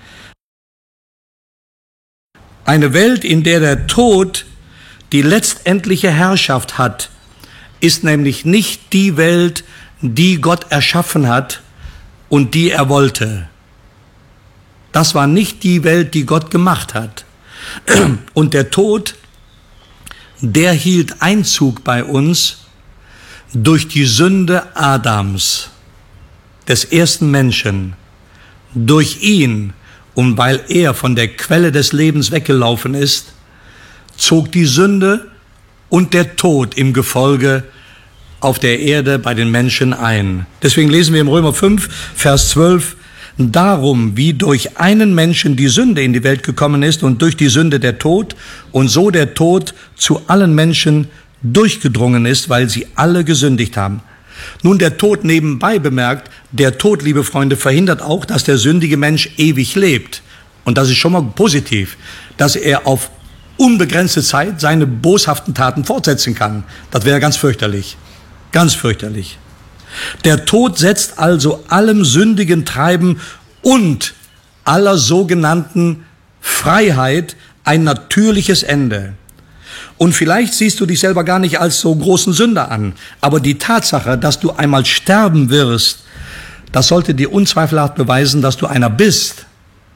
Eine Welt, in der der Tod die letztendliche Herrschaft hat, ist nämlich nicht die Welt, die Gott erschaffen hat und die er wollte. Das war nicht die Welt, die Gott gemacht hat. Und der Tod, der hielt Einzug bei uns durch die Sünde Adams, des ersten Menschen. Durch ihn, und weil er von der Quelle des Lebens weggelaufen ist, zog die Sünde und der Tod im Gefolge auf der Erde bei den Menschen ein. Deswegen lesen wir im Römer 5, Vers 12, darum, wie durch einen Menschen die Sünde in die Welt gekommen ist und durch die Sünde der Tod und so der Tod zu allen Menschen durchgedrungen ist, weil sie alle gesündigt haben. Nun, der Tod nebenbei bemerkt, der Tod, liebe Freunde, verhindert auch, dass der sündige Mensch ewig lebt. Und das ist schon mal positiv, dass er auf unbegrenzte Zeit seine boshaften Taten fortsetzen kann. Das wäre ganz fürchterlich. Ganz fürchterlich. Der Tod setzt also allem sündigen Treiben und aller sogenannten Freiheit ein natürliches Ende. Und vielleicht siehst du dich selber gar nicht als so großen Sünder an, aber die Tatsache, dass du einmal sterben wirst, das sollte dir unzweifelhaft beweisen, dass du einer bist,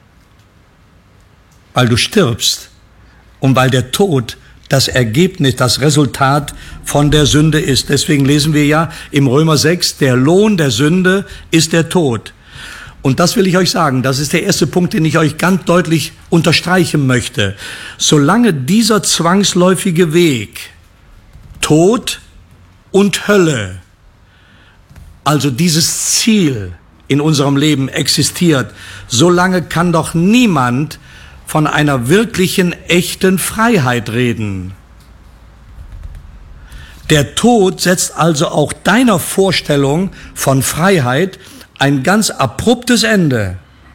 weil du stirbst und weil der Tod das Ergebnis, das Resultat von der Sünde ist. Deswegen lesen wir ja im Römer 6, der Lohn der Sünde ist der Tod. Und das will ich euch sagen, das ist der erste Punkt, den ich euch ganz deutlich unterstreichen möchte. Solange dieser zwangsläufige Weg, Tod und Hölle, also dieses Ziel in unserem Leben existiert, solange kann doch niemand von einer wirklichen, echten Freiheit reden. Der Tod setzt also auch deiner Vorstellung von Freiheit ein ganz abruptes Ende.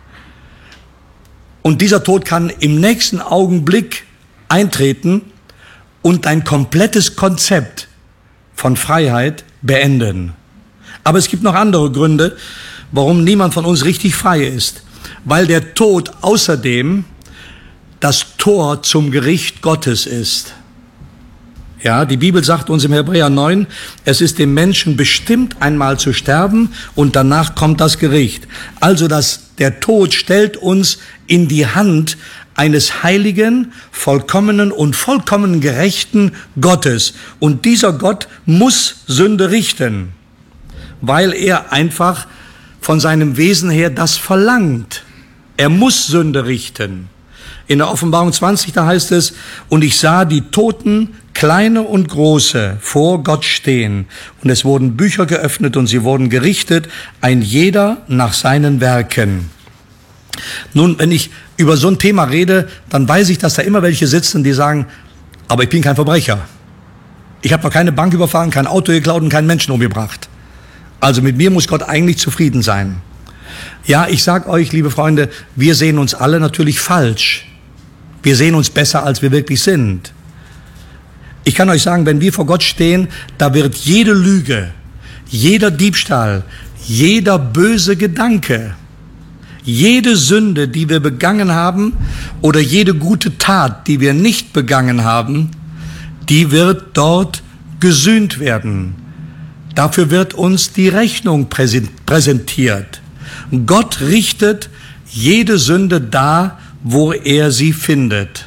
Und dieser Tod kann im nächsten Augenblick eintreten und dein komplettes Konzept von Freiheit beenden. Aber es gibt noch andere Gründe, warum niemand von uns richtig frei ist. Weil der Tod außerdem das Tor zum Gericht Gottes ist. Ja, die Bibel sagt uns im Hebräer 9, es ist dem Menschen bestimmt, einmal zu sterben und danach kommt das Gericht. Also der Tod stellt uns in die Hand eines heiligen, vollkommenen und vollkommen gerechten Gottes. Und dieser Gott muss Sünde richten, weil er einfach von seinem Wesen her das verlangt. Er muss Sünde richten. In der Offenbarung 20, da heißt es, und ich sah die Toten, kleine und große, vor Gott stehen. Und es wurden Bücher geöffnet und sie wurden gerichtet, ein jeder nach seinen Werken. Nun, wenn ich über so ein Thema rede, dann weiß ich, dass da immer welche sitzen, die sagen, aber ich bin kein Verbrecher. Ich habe noch keine Bank überfahren, kein Auto geklaut und keinen Menschen umgebracht. Also mit mir muss Gott eigentlich zufrieden sein. Ja, ich sag euch, liebe Freunde, wir sehen uns alle natürlich falsch. Wir sehen uns besser, als wir wirklich sind. Ich kann euch sagen, wenn wir vor Gott stehen, da wird jede Lüge, jeder Diebstahl, jeder böse Gedanke, jede Sünde, die wir begangen haben oder jede gute Tat, die wir nicht begangen haben, die wird dort gesühnt werden. Dafür wird uns die Rechnung präsentiert. Gott richtet jede Sünde da, wo er sie findet.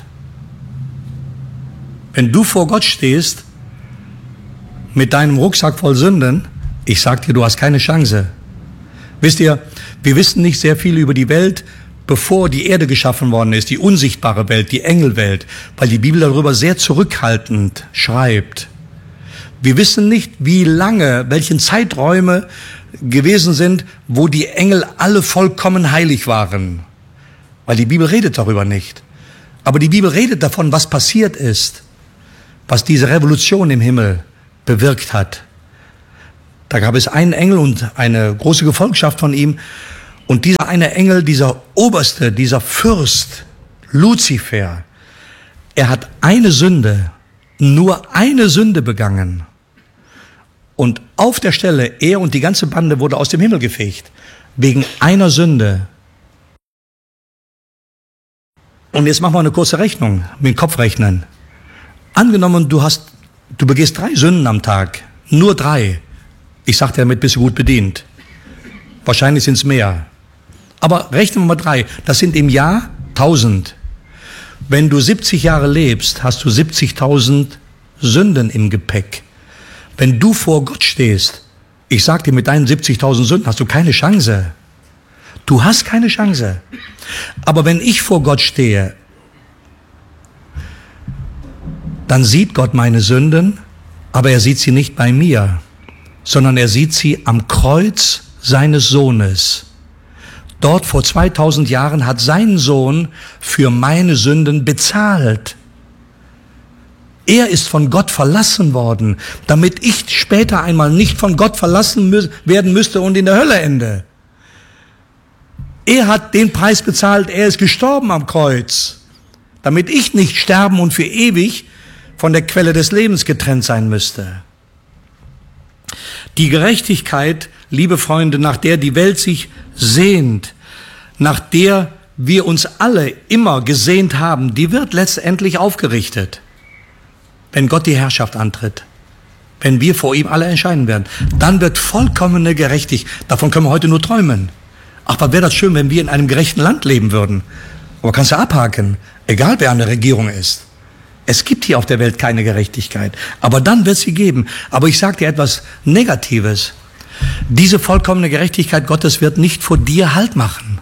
Wenn du vor Gott stehst, mit deinem Rucksack voll Sünden, ich sag dir, du hast keine Chance. Wisst ihr, wir wissen nicht sehr viel über die Welt, bevor die Erde geschaffen worden ist, die unsichtbare Welt, die Engelwelt, weil die Bibel darüber sehr zurückhaltend schreibt. Wir wissen nicht, wie lange, welchen Zeiträume gewesen sind, wo die Engel alle vollkommen heilig waren. Weil die Bibel redet darüber nicht. Aber die Bibel redet davon, was passiert ist, was diese Revolution im Himmel bewirkt hat. Da gab es einen Engel und eine große Gefolgschaft von ihm. Und dieser eine Engel, dieser Oberste, dieser Fürst, Luzifer, er hat eine Sünde, nur eine Sünde begangen. Und auf der Stelle, er und die ganze Bande wurde aus dem Himmel gefegt. Wegen einer Sünde. Und jetzt machen wir eine kurze Rechnung, mit dem Kopfrechnen. Angenommen, du begehst 3 Sünden am Tag. Nur 3. Ich sag dir, damit bist du gut bedient. Wahrscheinlich sind es mehr. Aber rechnen wir mal 3. Das sind im Jahr 1000. Wenn du 70 Jahre lebst, hast du 70.000 Sünden im Gepäck. Wenn du vor Gott stehst, ich sag dir, mit deinen 70.000 Sünden hast du keine Chance. Du hast keine Chance. Aber wenn ich vor Gott stehe, dann sieht Gott meine Sünden, aber er sieht sie nicht bei mir, sondern er sieht sie am Kreuz seines Sohnes. Dort vor 2000 Jahren hat sein Sohn für meine Sünden bezahlt. Er ist von Gott verlassen worden, damit ich später einmal nicht von Gott verlassen werden müsste und in der Hölle ende. Er hat den Preis bezahlt, er ist gestorben am Kreuz, damit ich nicht sterben und für ewig von der Quelle des Lebens getrennt sein müsste. Die Gerechtigkeit, liebe Freunde, nach der die Welt sich sehnt, nach der wir uns alle immer gesehnt haben, die wird letztendlich aufgerichtet, wenn Gott die Herrschaft antritt, wenn wir vor ihm alle erscheinen werden. Dann wird vollkommene Gerechtigkeit, davon können wir heute nur träumen. Ach, was wäre das schön, wenn wir in einem gerechten Land leben würden. Aber kannst du abhaken, egal wer an der Regierung ist. Es gibt hier auf der Welt keine Gerechtigkeit, aber dann wird sie geben. Aber ich sage dir etwas Negatives. Diese vollkommene Gerechtigkeit Gottes wird nicht vor dir Halt machen.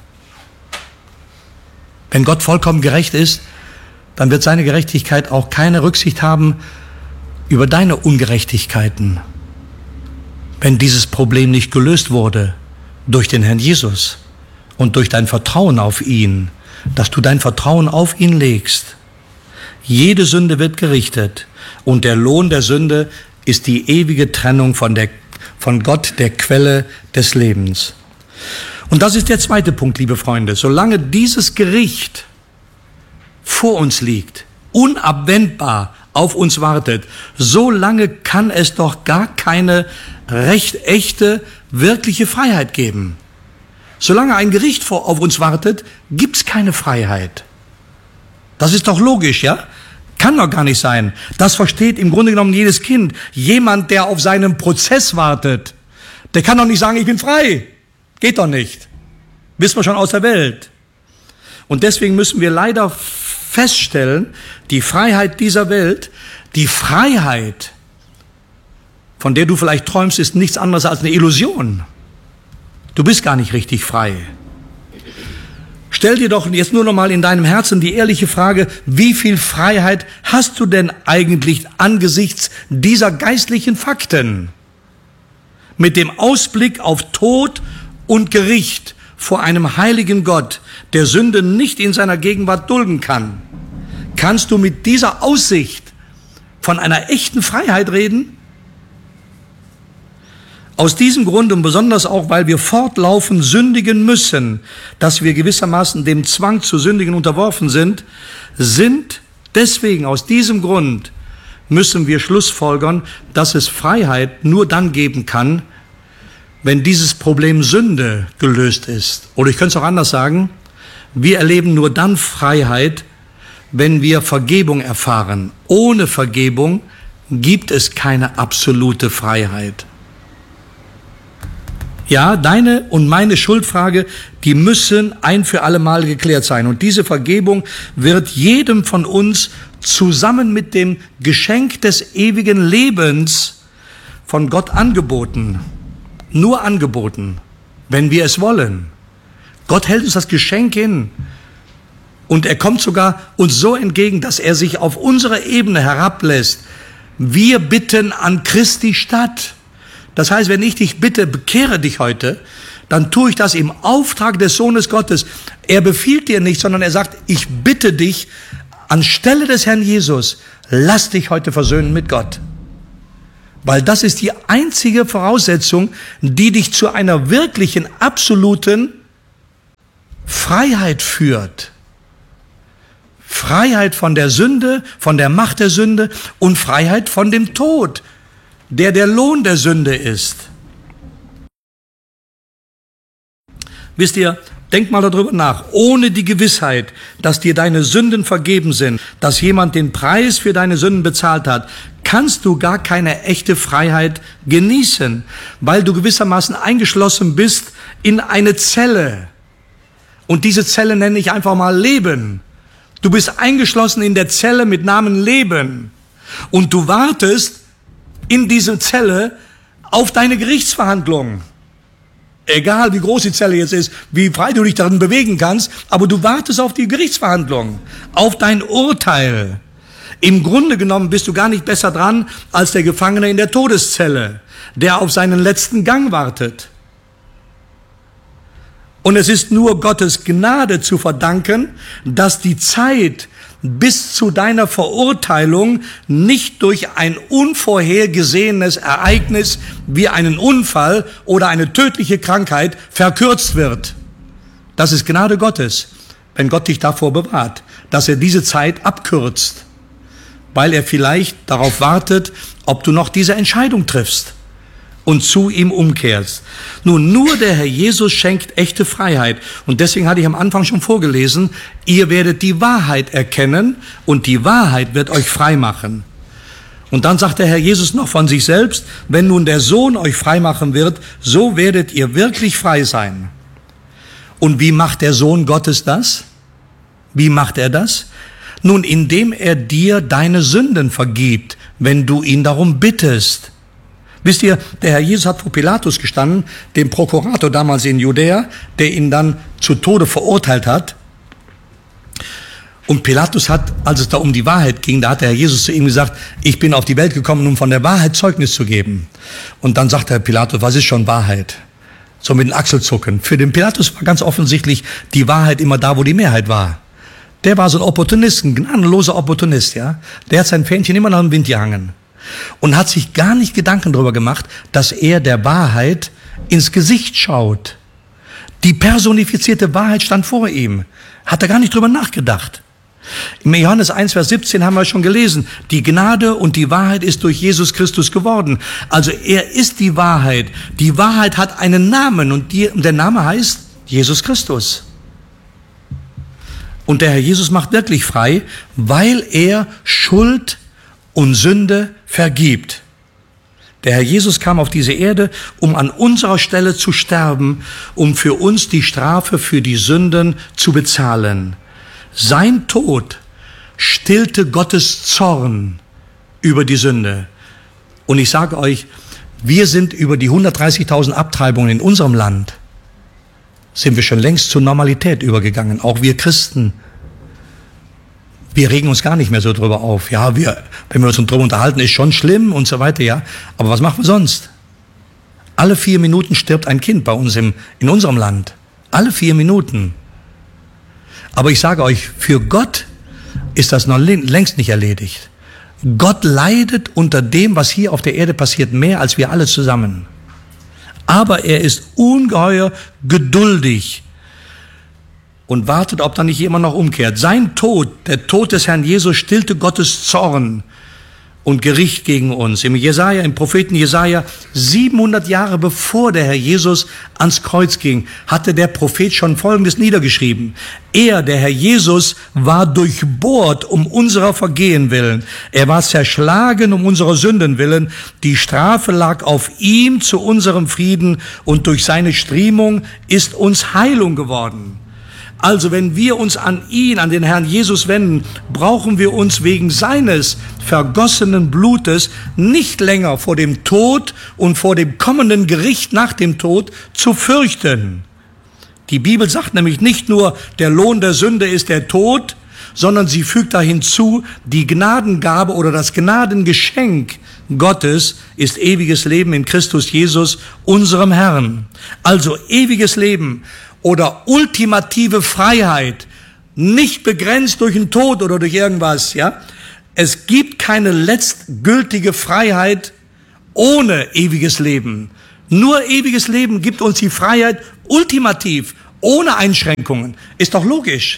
Wenn Gott vollkommen gerecht ist, dann wird seine Gerechtigkeit auch keine Rücksicht haben über deine Ungerechtigkeiten. Wenn dieses Problem nicht gelöst wurde durch den Herrn Jesus und durch dein Vertrauen auf ihn, dass du dein Vertrauen auf ihn legst. Jede Sünde wird gerichtet und der Lohn der Sünde ist die ewige Trennung von Gott, der Quelle des Lebens. Und das ist der zweite Punkt, liebe Freunde. Solange dieses Gericht vor uns liegt, unabwendbar auf uns wartet, solange kann es doch gar keine echte, wirkliche Freiheit geben. Solange ein Gericht auf uns wartet, gibt's keine Freiheit. Das ist doch logisch, ja? Kann doch gar nicht sein. Das versteht im Grunde genommen jedes Kind. Jemand, der auf seinen Prozess wartet, der kann doch nicht sagen, ich bin frei. Geht doch nicht. Wissen wir schon aus der Welt. Und deswegen müssen wir leider feststellen, die Freiheit dieser Welt, die Freiheit, von der du vielleicht träumst, ist nichts anderes als eine Illusion. Du bist gar nicht richtig frei. Stell dir doch jetzt nur noch mal in deinem Herzen die ehrliche Frage, wie viel Freiheit hast du denn eigentlich angesichts dieser geistlichen Fakten? Mit dem Ausblick auf Tod und Gericht vor einem heiligen Gott, der Sünde nicht in seiner Gegenwart dulden kann. Kannst du mit dieser Aussicht von einer echten Freiheit reden? Aus diesem Grund und besonders auch, weil wir fortlaufend sündigen müssen, dass wir gewissermaßen dem Zwang zu sündigen unterworfen sind deswegen aus diesem Grund müssen wir schlussfolgern, dass es Freiheit nur dann geben kann, wenn dieses Problem Sünde gelöst ist. Oder ich könnte es auch anders sagen, wir erleben nur dann Freiheit, wenn wir Vergebung erfahren. Ohne Vergebung gibt es keine absolute Freiheit. Ja, deine und meine Schuldfrage, die müssen ein für alle Mal geklärt sein. Und diese Vergebung wird jedem von uns zusammen mit dem Geschenk des ewigen Lebens von Gott angeboten. Nur angeboten, wenn wir es wollen. Gott hält uns das Geschenk hin. Und er kommt sogar uns so entgegen, dass er sich auf unsere Ebene herablässt. Wir bitten an Christi statt. Das heißt, wenn ich dich bitte, bekehre dich heute, dann tue ich das im Auftrag des Sohnes Gottes. Er befiehlt dir nicht, sondern er sagt, ich bitte dich, anstelle des Herrn Jesus, lass dich heute versöhnen mit Gott. Weil das ist die einzige Voraussetzung, die dich zu einer wirklichen, absoluten Freiheit führt. Freiheit von der Sünde, von der Macht der Sünde und Freiheit von dem Tod, der der Lohn der Sünde ist. Wisst ihr, denk mal darüber nach, ohne die Gewissheit, dass dir deine Sünden vergeben sind, dass jemand den Preis für deine Sünden bezahlt hat, kannst du gar keine echte Freiheit genießen, weil du gewissermaßen eingeschlossen bist in eine Zelle. Und diese Zelle nenne ich einfach mal Leben. Du bist eingeschlossen in der Zelle mit Namen Leben. Und du wartest in dieser Zelle auf deine Gerichtsverhandlung. Egal wie groß die Zelle jetzt ist, wie frei du dich darin bewegen kannst, aber du wartest auf die Gerichtsverhandlung, auf dein Urteil. Im Grunde genommen bist du gar nicht besser dran als der Gefangene in der Todeszelle, der auf seinen letzten Gang wartet. Und es ist nur Gottes Gnade zu verdanken, dass die Zeit bis zu deiner Verurteilung nicht durch ein unvorhergesehenes Ereignis wie einen Unfall oder eine tödliche Krankheit verkürzt wird. Das ist Gnade Gottes, wenn Gott dich davor bewahrt, dass er diese Zeit abkürzt, weil er vielleicht darauf wartet, ob du noch diese Entscheidung triffst und zu ihm umkehrst. Nun, nur der Herr Jesus schenkt echte Freiheit. Und deswegen hatte ich am Anfang schon vorgelesen, ihr werdet die Wahrheit erkennen und die Wahrheit wird euch frei machen. Und dann sagt der Herr Jesus noch von sich selbst, wenn nun der Sohn euch frei machen wird, so werdet ihr wirklich frei sein. Und wie macht der Sohn Gottes das? Wie macht er das? Nun, indem er dir deine Sünden vergibt, wenn du ihn darum bittest. Wisst ihr, der Herr Jesus hat vor Pilatus gestanden, dem Prokurator damals in Judäa, der ihn dann zu Tode verurteilt hat. Und Pilatus hat, als es da um die Wahrheit ging, da hat der Herr Jesus zu ihm gesagt, ich bin auf die Welt gekommen, um von der Wahrheit Zeugnis zu geben. Und dann sagt der Pilatus, was ist schon Wahrheit? So mit den Achselzucken. Für den Pilatus war ganz offensichtlich die Wahrheit immer da, wo die Mehrheit war. Der war so ein Opportunist, ein gnadenloser Opportunist, ja. Der hat sein Fähnchen immer nach dem Wind gehangen. Und hat sich gar nicht Gedanken darüber gemacht, dass er der Wahrheit ins Gesicht schaut. Die personifizierte Wahrheit stand vor ihm. Hat er gar nicht drüber nachgedacht. Im Johannes 1, Vers 17 haben wir schon gelesen, die Gnade und die Wahrheit ist durch Jesus Christus geworden. Also er ist die Wahrheit. Die Wahrheit hat einen Namen und der Name heißt Jesus Christus. Und der Herr Jesus macht wirklich frei, weil er Schuld und Sünde vergibt. Der Herr Jesus kam auf diese Erde, um an unserer Stelle zu sterben, um für uns die Strafe für die Sünden zu bezahlen. Sein Tod stillte Gottes Zorn über die Sünde. Und ich sage euch, wir sind über die 130.000 Abtreibungen in unserem Land, sind wir schon längst zur Normalität übergegangen, auch wir Christen. Wir regen uns gar nicht mehr so drüber auf. Ja, wenn wir uns drüber unterhalten, ist schon schlimm und so weiter, ja. Aber was machen wir sonst? Alle 4 Minuten stirbt ein Kind bei uns in unserem Land. Alle 4 Minuten. Aber ich sage euch, für Gott ist das noch längst nicht erledigt. Gott leidet unter dem, was hier auf der Erde passiert, mehr als wir alle zusammen. Aber er ist ungeheuer geduldig und wartet, ob da nicht jemand noch umkehrt. Sein Tod, der Tod des Herrn Jesus, stillte Gottes Zorn und Gericht gegen uns. Im Propheten Jesaja, 700 Jahre bevor der Herr Jesus ans Kreuz ging, hatte der Prophet schon Folgendes niedergeschrieben. Er, der Herr Jesus, war durchbohrt um unserer Vergehen willen. Er war zerschlagen um unserer Sünden willen. Die Strafe lag auf ihm zu unserem Frieden und durch seine Striemen ist uns Heilung geworden. Also wenn wir uns an ihn, an den Herrn Jesus wenden, brauchen wir uns wegen seines vergossenen Blutes nicht länger vor dem Tod und vor dem kommenden Gericht nach dem Tod zu fürchten. Die Bibel sagt nämlich nicht nur, der Lohn der Sünde ist der Tod, sondern sie fügt da hinzu, die Gnadengabe oder das Gnadengeschenk Gottes ist ewiges Leben in Christus Jesus, unserem Herrn. Also ewiges Leben oder ultimative Freiheit, nicht begrenzt durch den Tod oder durch irgendwas, ja. Es gibt keine letztgültige Freiheit ohne ewiges Leben. Nur ewiges Leben gibt uns die Freiheit ultimativ, ohne Einschränkungen. Ist doch logisch.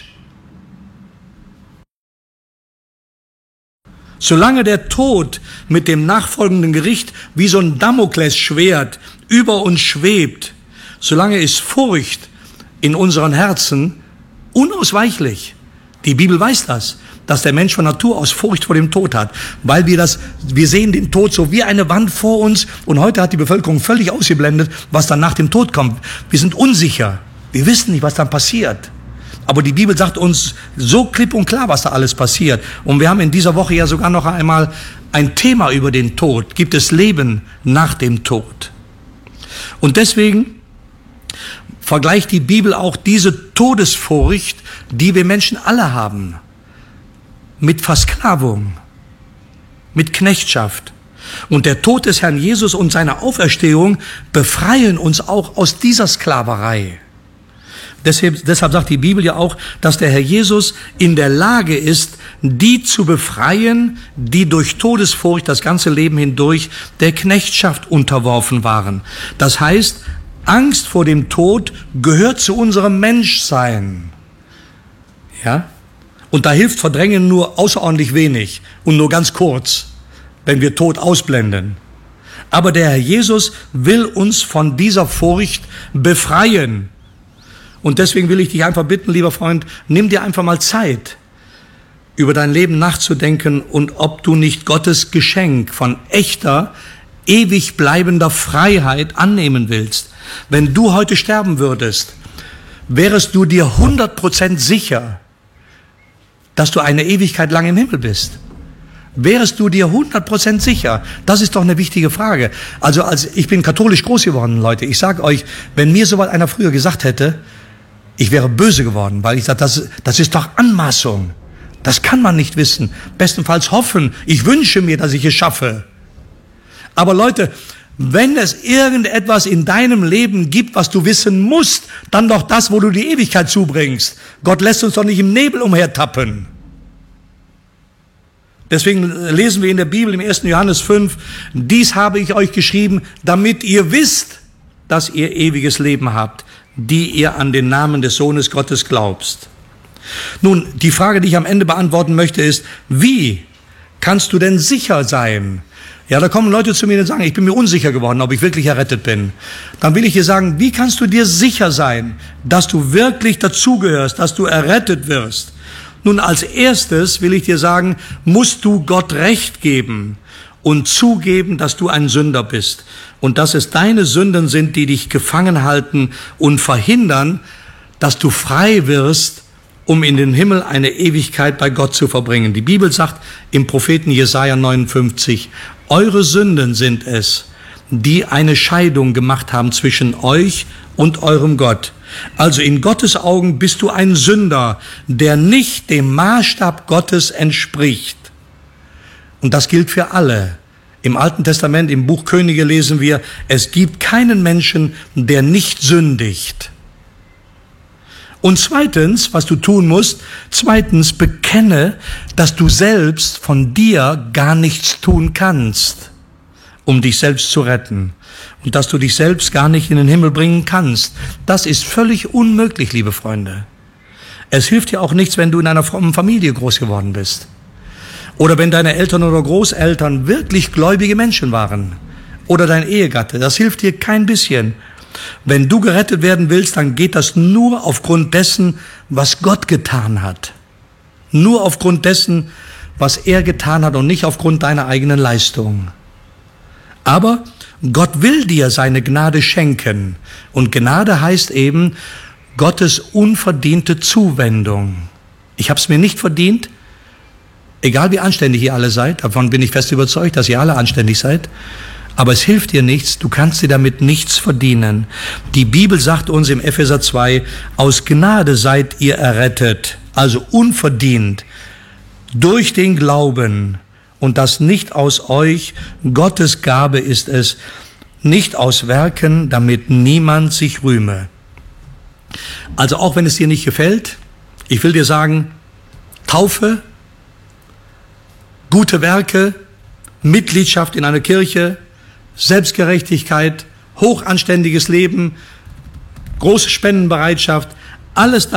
Solange der Tod mit dem nachfolgenden Gericht wie so ein Damoklesschwert über uns schwebt, solange ist Furcht in unseren Herzen unausweichlich. Die Bibel weiß das, dass der Mensch von Natur aus Furcht vor dem Tod hat, weil wir sehen den Tod so wie eine Wand vor uns, und heute hat die Bevölkerung völlig ausgeblendet, was dann nach dem Tod kommt. Wir sind unsicher. Wir wissen nicht, was dann passiert. Aber die Bibel sagt uns so klipp und klar, was da alles passiert. Und wir haben in dieser Woche ja sogar noch einmal ein Thema über den Tod. Gibt es Leben nach dem Tod? Und deswegen vergleicht die Bibel auch diese Todesfurcht, die wir Menschen alle haben, mit Versklavung, mit Knechtschaft. Und der Tod des Herrn Jesus und seine Auferstehung befreien uns auch aus dieser Sklaverei. Deshalb sagt die Bibel ja auch, dass der Herr Jesus in der Lage ist, die zu befreien, die durch Todesfurcht das ganze Leben hindurch der Knechtschaft unterworfen waren. Das heißt, Angst vor dem Tod gehört zu unserem Menschsein. Ja? Und da hilft Verdrängen nur außerordentlich wenig und nur ganz kurz, wenn wir Tod ausblenden. Aber der Herr Jesus will uns von dieser Furcht befreien. Und deswegen will ich dich einfach bitten, lieber Freund, nimm dir einfach mal Zeit, über dein Leben nachzudenken und ob du nicht Gottes Geschenk von echter, ewig bleibender Freiheit annehmen willst. Wenn du heute sterben würdest, wärest du dir 100% sicher, dass du eine Ewigkeit lang im Himmel bist? Wärest du dir 100% sicher? Das ist doch eine wichtige Frage. Also ich bin katholisch groß geworden, Leute. Ich sage euch, wenn mir so was einer früher gesagt hätte, ich wäre böse geworden, weil ich sage, das ist doch Anmaßung. Das kann man nicht wissen. Bestenfalls hoffen. Ich wünsche mir, dass ich es schaffe. Aber Leute, wenn es irgendetwas in deinem Leben gibt, was du wissen musst, dann doch das, wo du die Ewigkeit zubringst. Gott lässt uns doch nicht im Nebel umhertappen. Deswegen lesen wir in der Bibel im 1. Johannes 5, dies habe ich euch geschrieben, damit ihr wisst, dass ihr ewiges Leben habt, die ihr an den Namen des Sohnes Gottes glaubst. Nun, die Frage, die ich am Ende beantworten möchte, ist, wie kannst du denn sicher sein? Ja, da kommen Leute zu mir und sagen, ich bin mir unsicher geworden, ob ich wirklich errettet bin. Dann will ich dir sagen, wie kannst du dir sicher sein, dass du wirklich dazugehörst, dass du errettet wirst? Nun, als erstes will ich dir sagen, musst du Gott Recht geben und zugeben, dass du ein Sünder bist und dass es deine Sünden sind, die dich gefangen halten und verhindern, dass du frei wirst, um in den Himmel eine Ewigkeit bei Gott zu verbringen. Die Bibel sagt im Propheten Jesaja 59, eure Sünden sind es, die eine Scheidung gemacht haben zwischen euch und eurem Gott. Also in Gottes Augen bist du ein Sünder, der nicht dem Maßstab Gottes entspricht. Und das gilt für alle. Im Alten Testament, im Buch Könige lesen wir, es gibt keinen Menschen, der nicht sündigt. Und zweitens, was du tun musst, bekenne, dass du selbst von dir gar nichts tun kannst, um dich selbst zu retten. Und dass du dich selbst gar nicht in den Himmel bringen kannst. Das ist völlig unmöglich, liebe Freunde. Es hilft dir auch nichts, wenn du in einer frommen Familie groß geworden bist. Oder wenn deine Eltern oder Großeltern wirklich gläubige Menschen waren. Oder dein Ehegatte. Das hilft dir kein bisschen. Wenn du gerettet werden willst, dann geht das nur aufgrund dessen, was Gott getan hat. Nur aufgrund dessen, was er getan hat und nicht aufgrund deiner eigenen Leistung. Aber Gott will dir seine Gnade schenken. Und Gnade heißt eben Gottes unverdiente Zuwendung. Ich habe es mir nicht verdient, egal wie anständig ihr alle seid, davon bin ich fest überzeugt, dass ihr alle anständig seid, aber es hilft dir nichts, du kannst dir damit nichts verdienen. Die Bibel sagt uns im Epheser 2, aus Gnade seid ihr errettet, also unverdient, durch den Glauben. und das nicht aus euch, Gottes Gabe ist es, nicht aus Werken, damit niemand sich rühme. Also auch wenn es dir nicht gefällt, ich will dir sagen, Taufe, gute Werke, Mitgliedschaft in einer Kirche, Selbstgerechtigkeit, hochanständiges Leben, große Spendenbereitschaft, alles das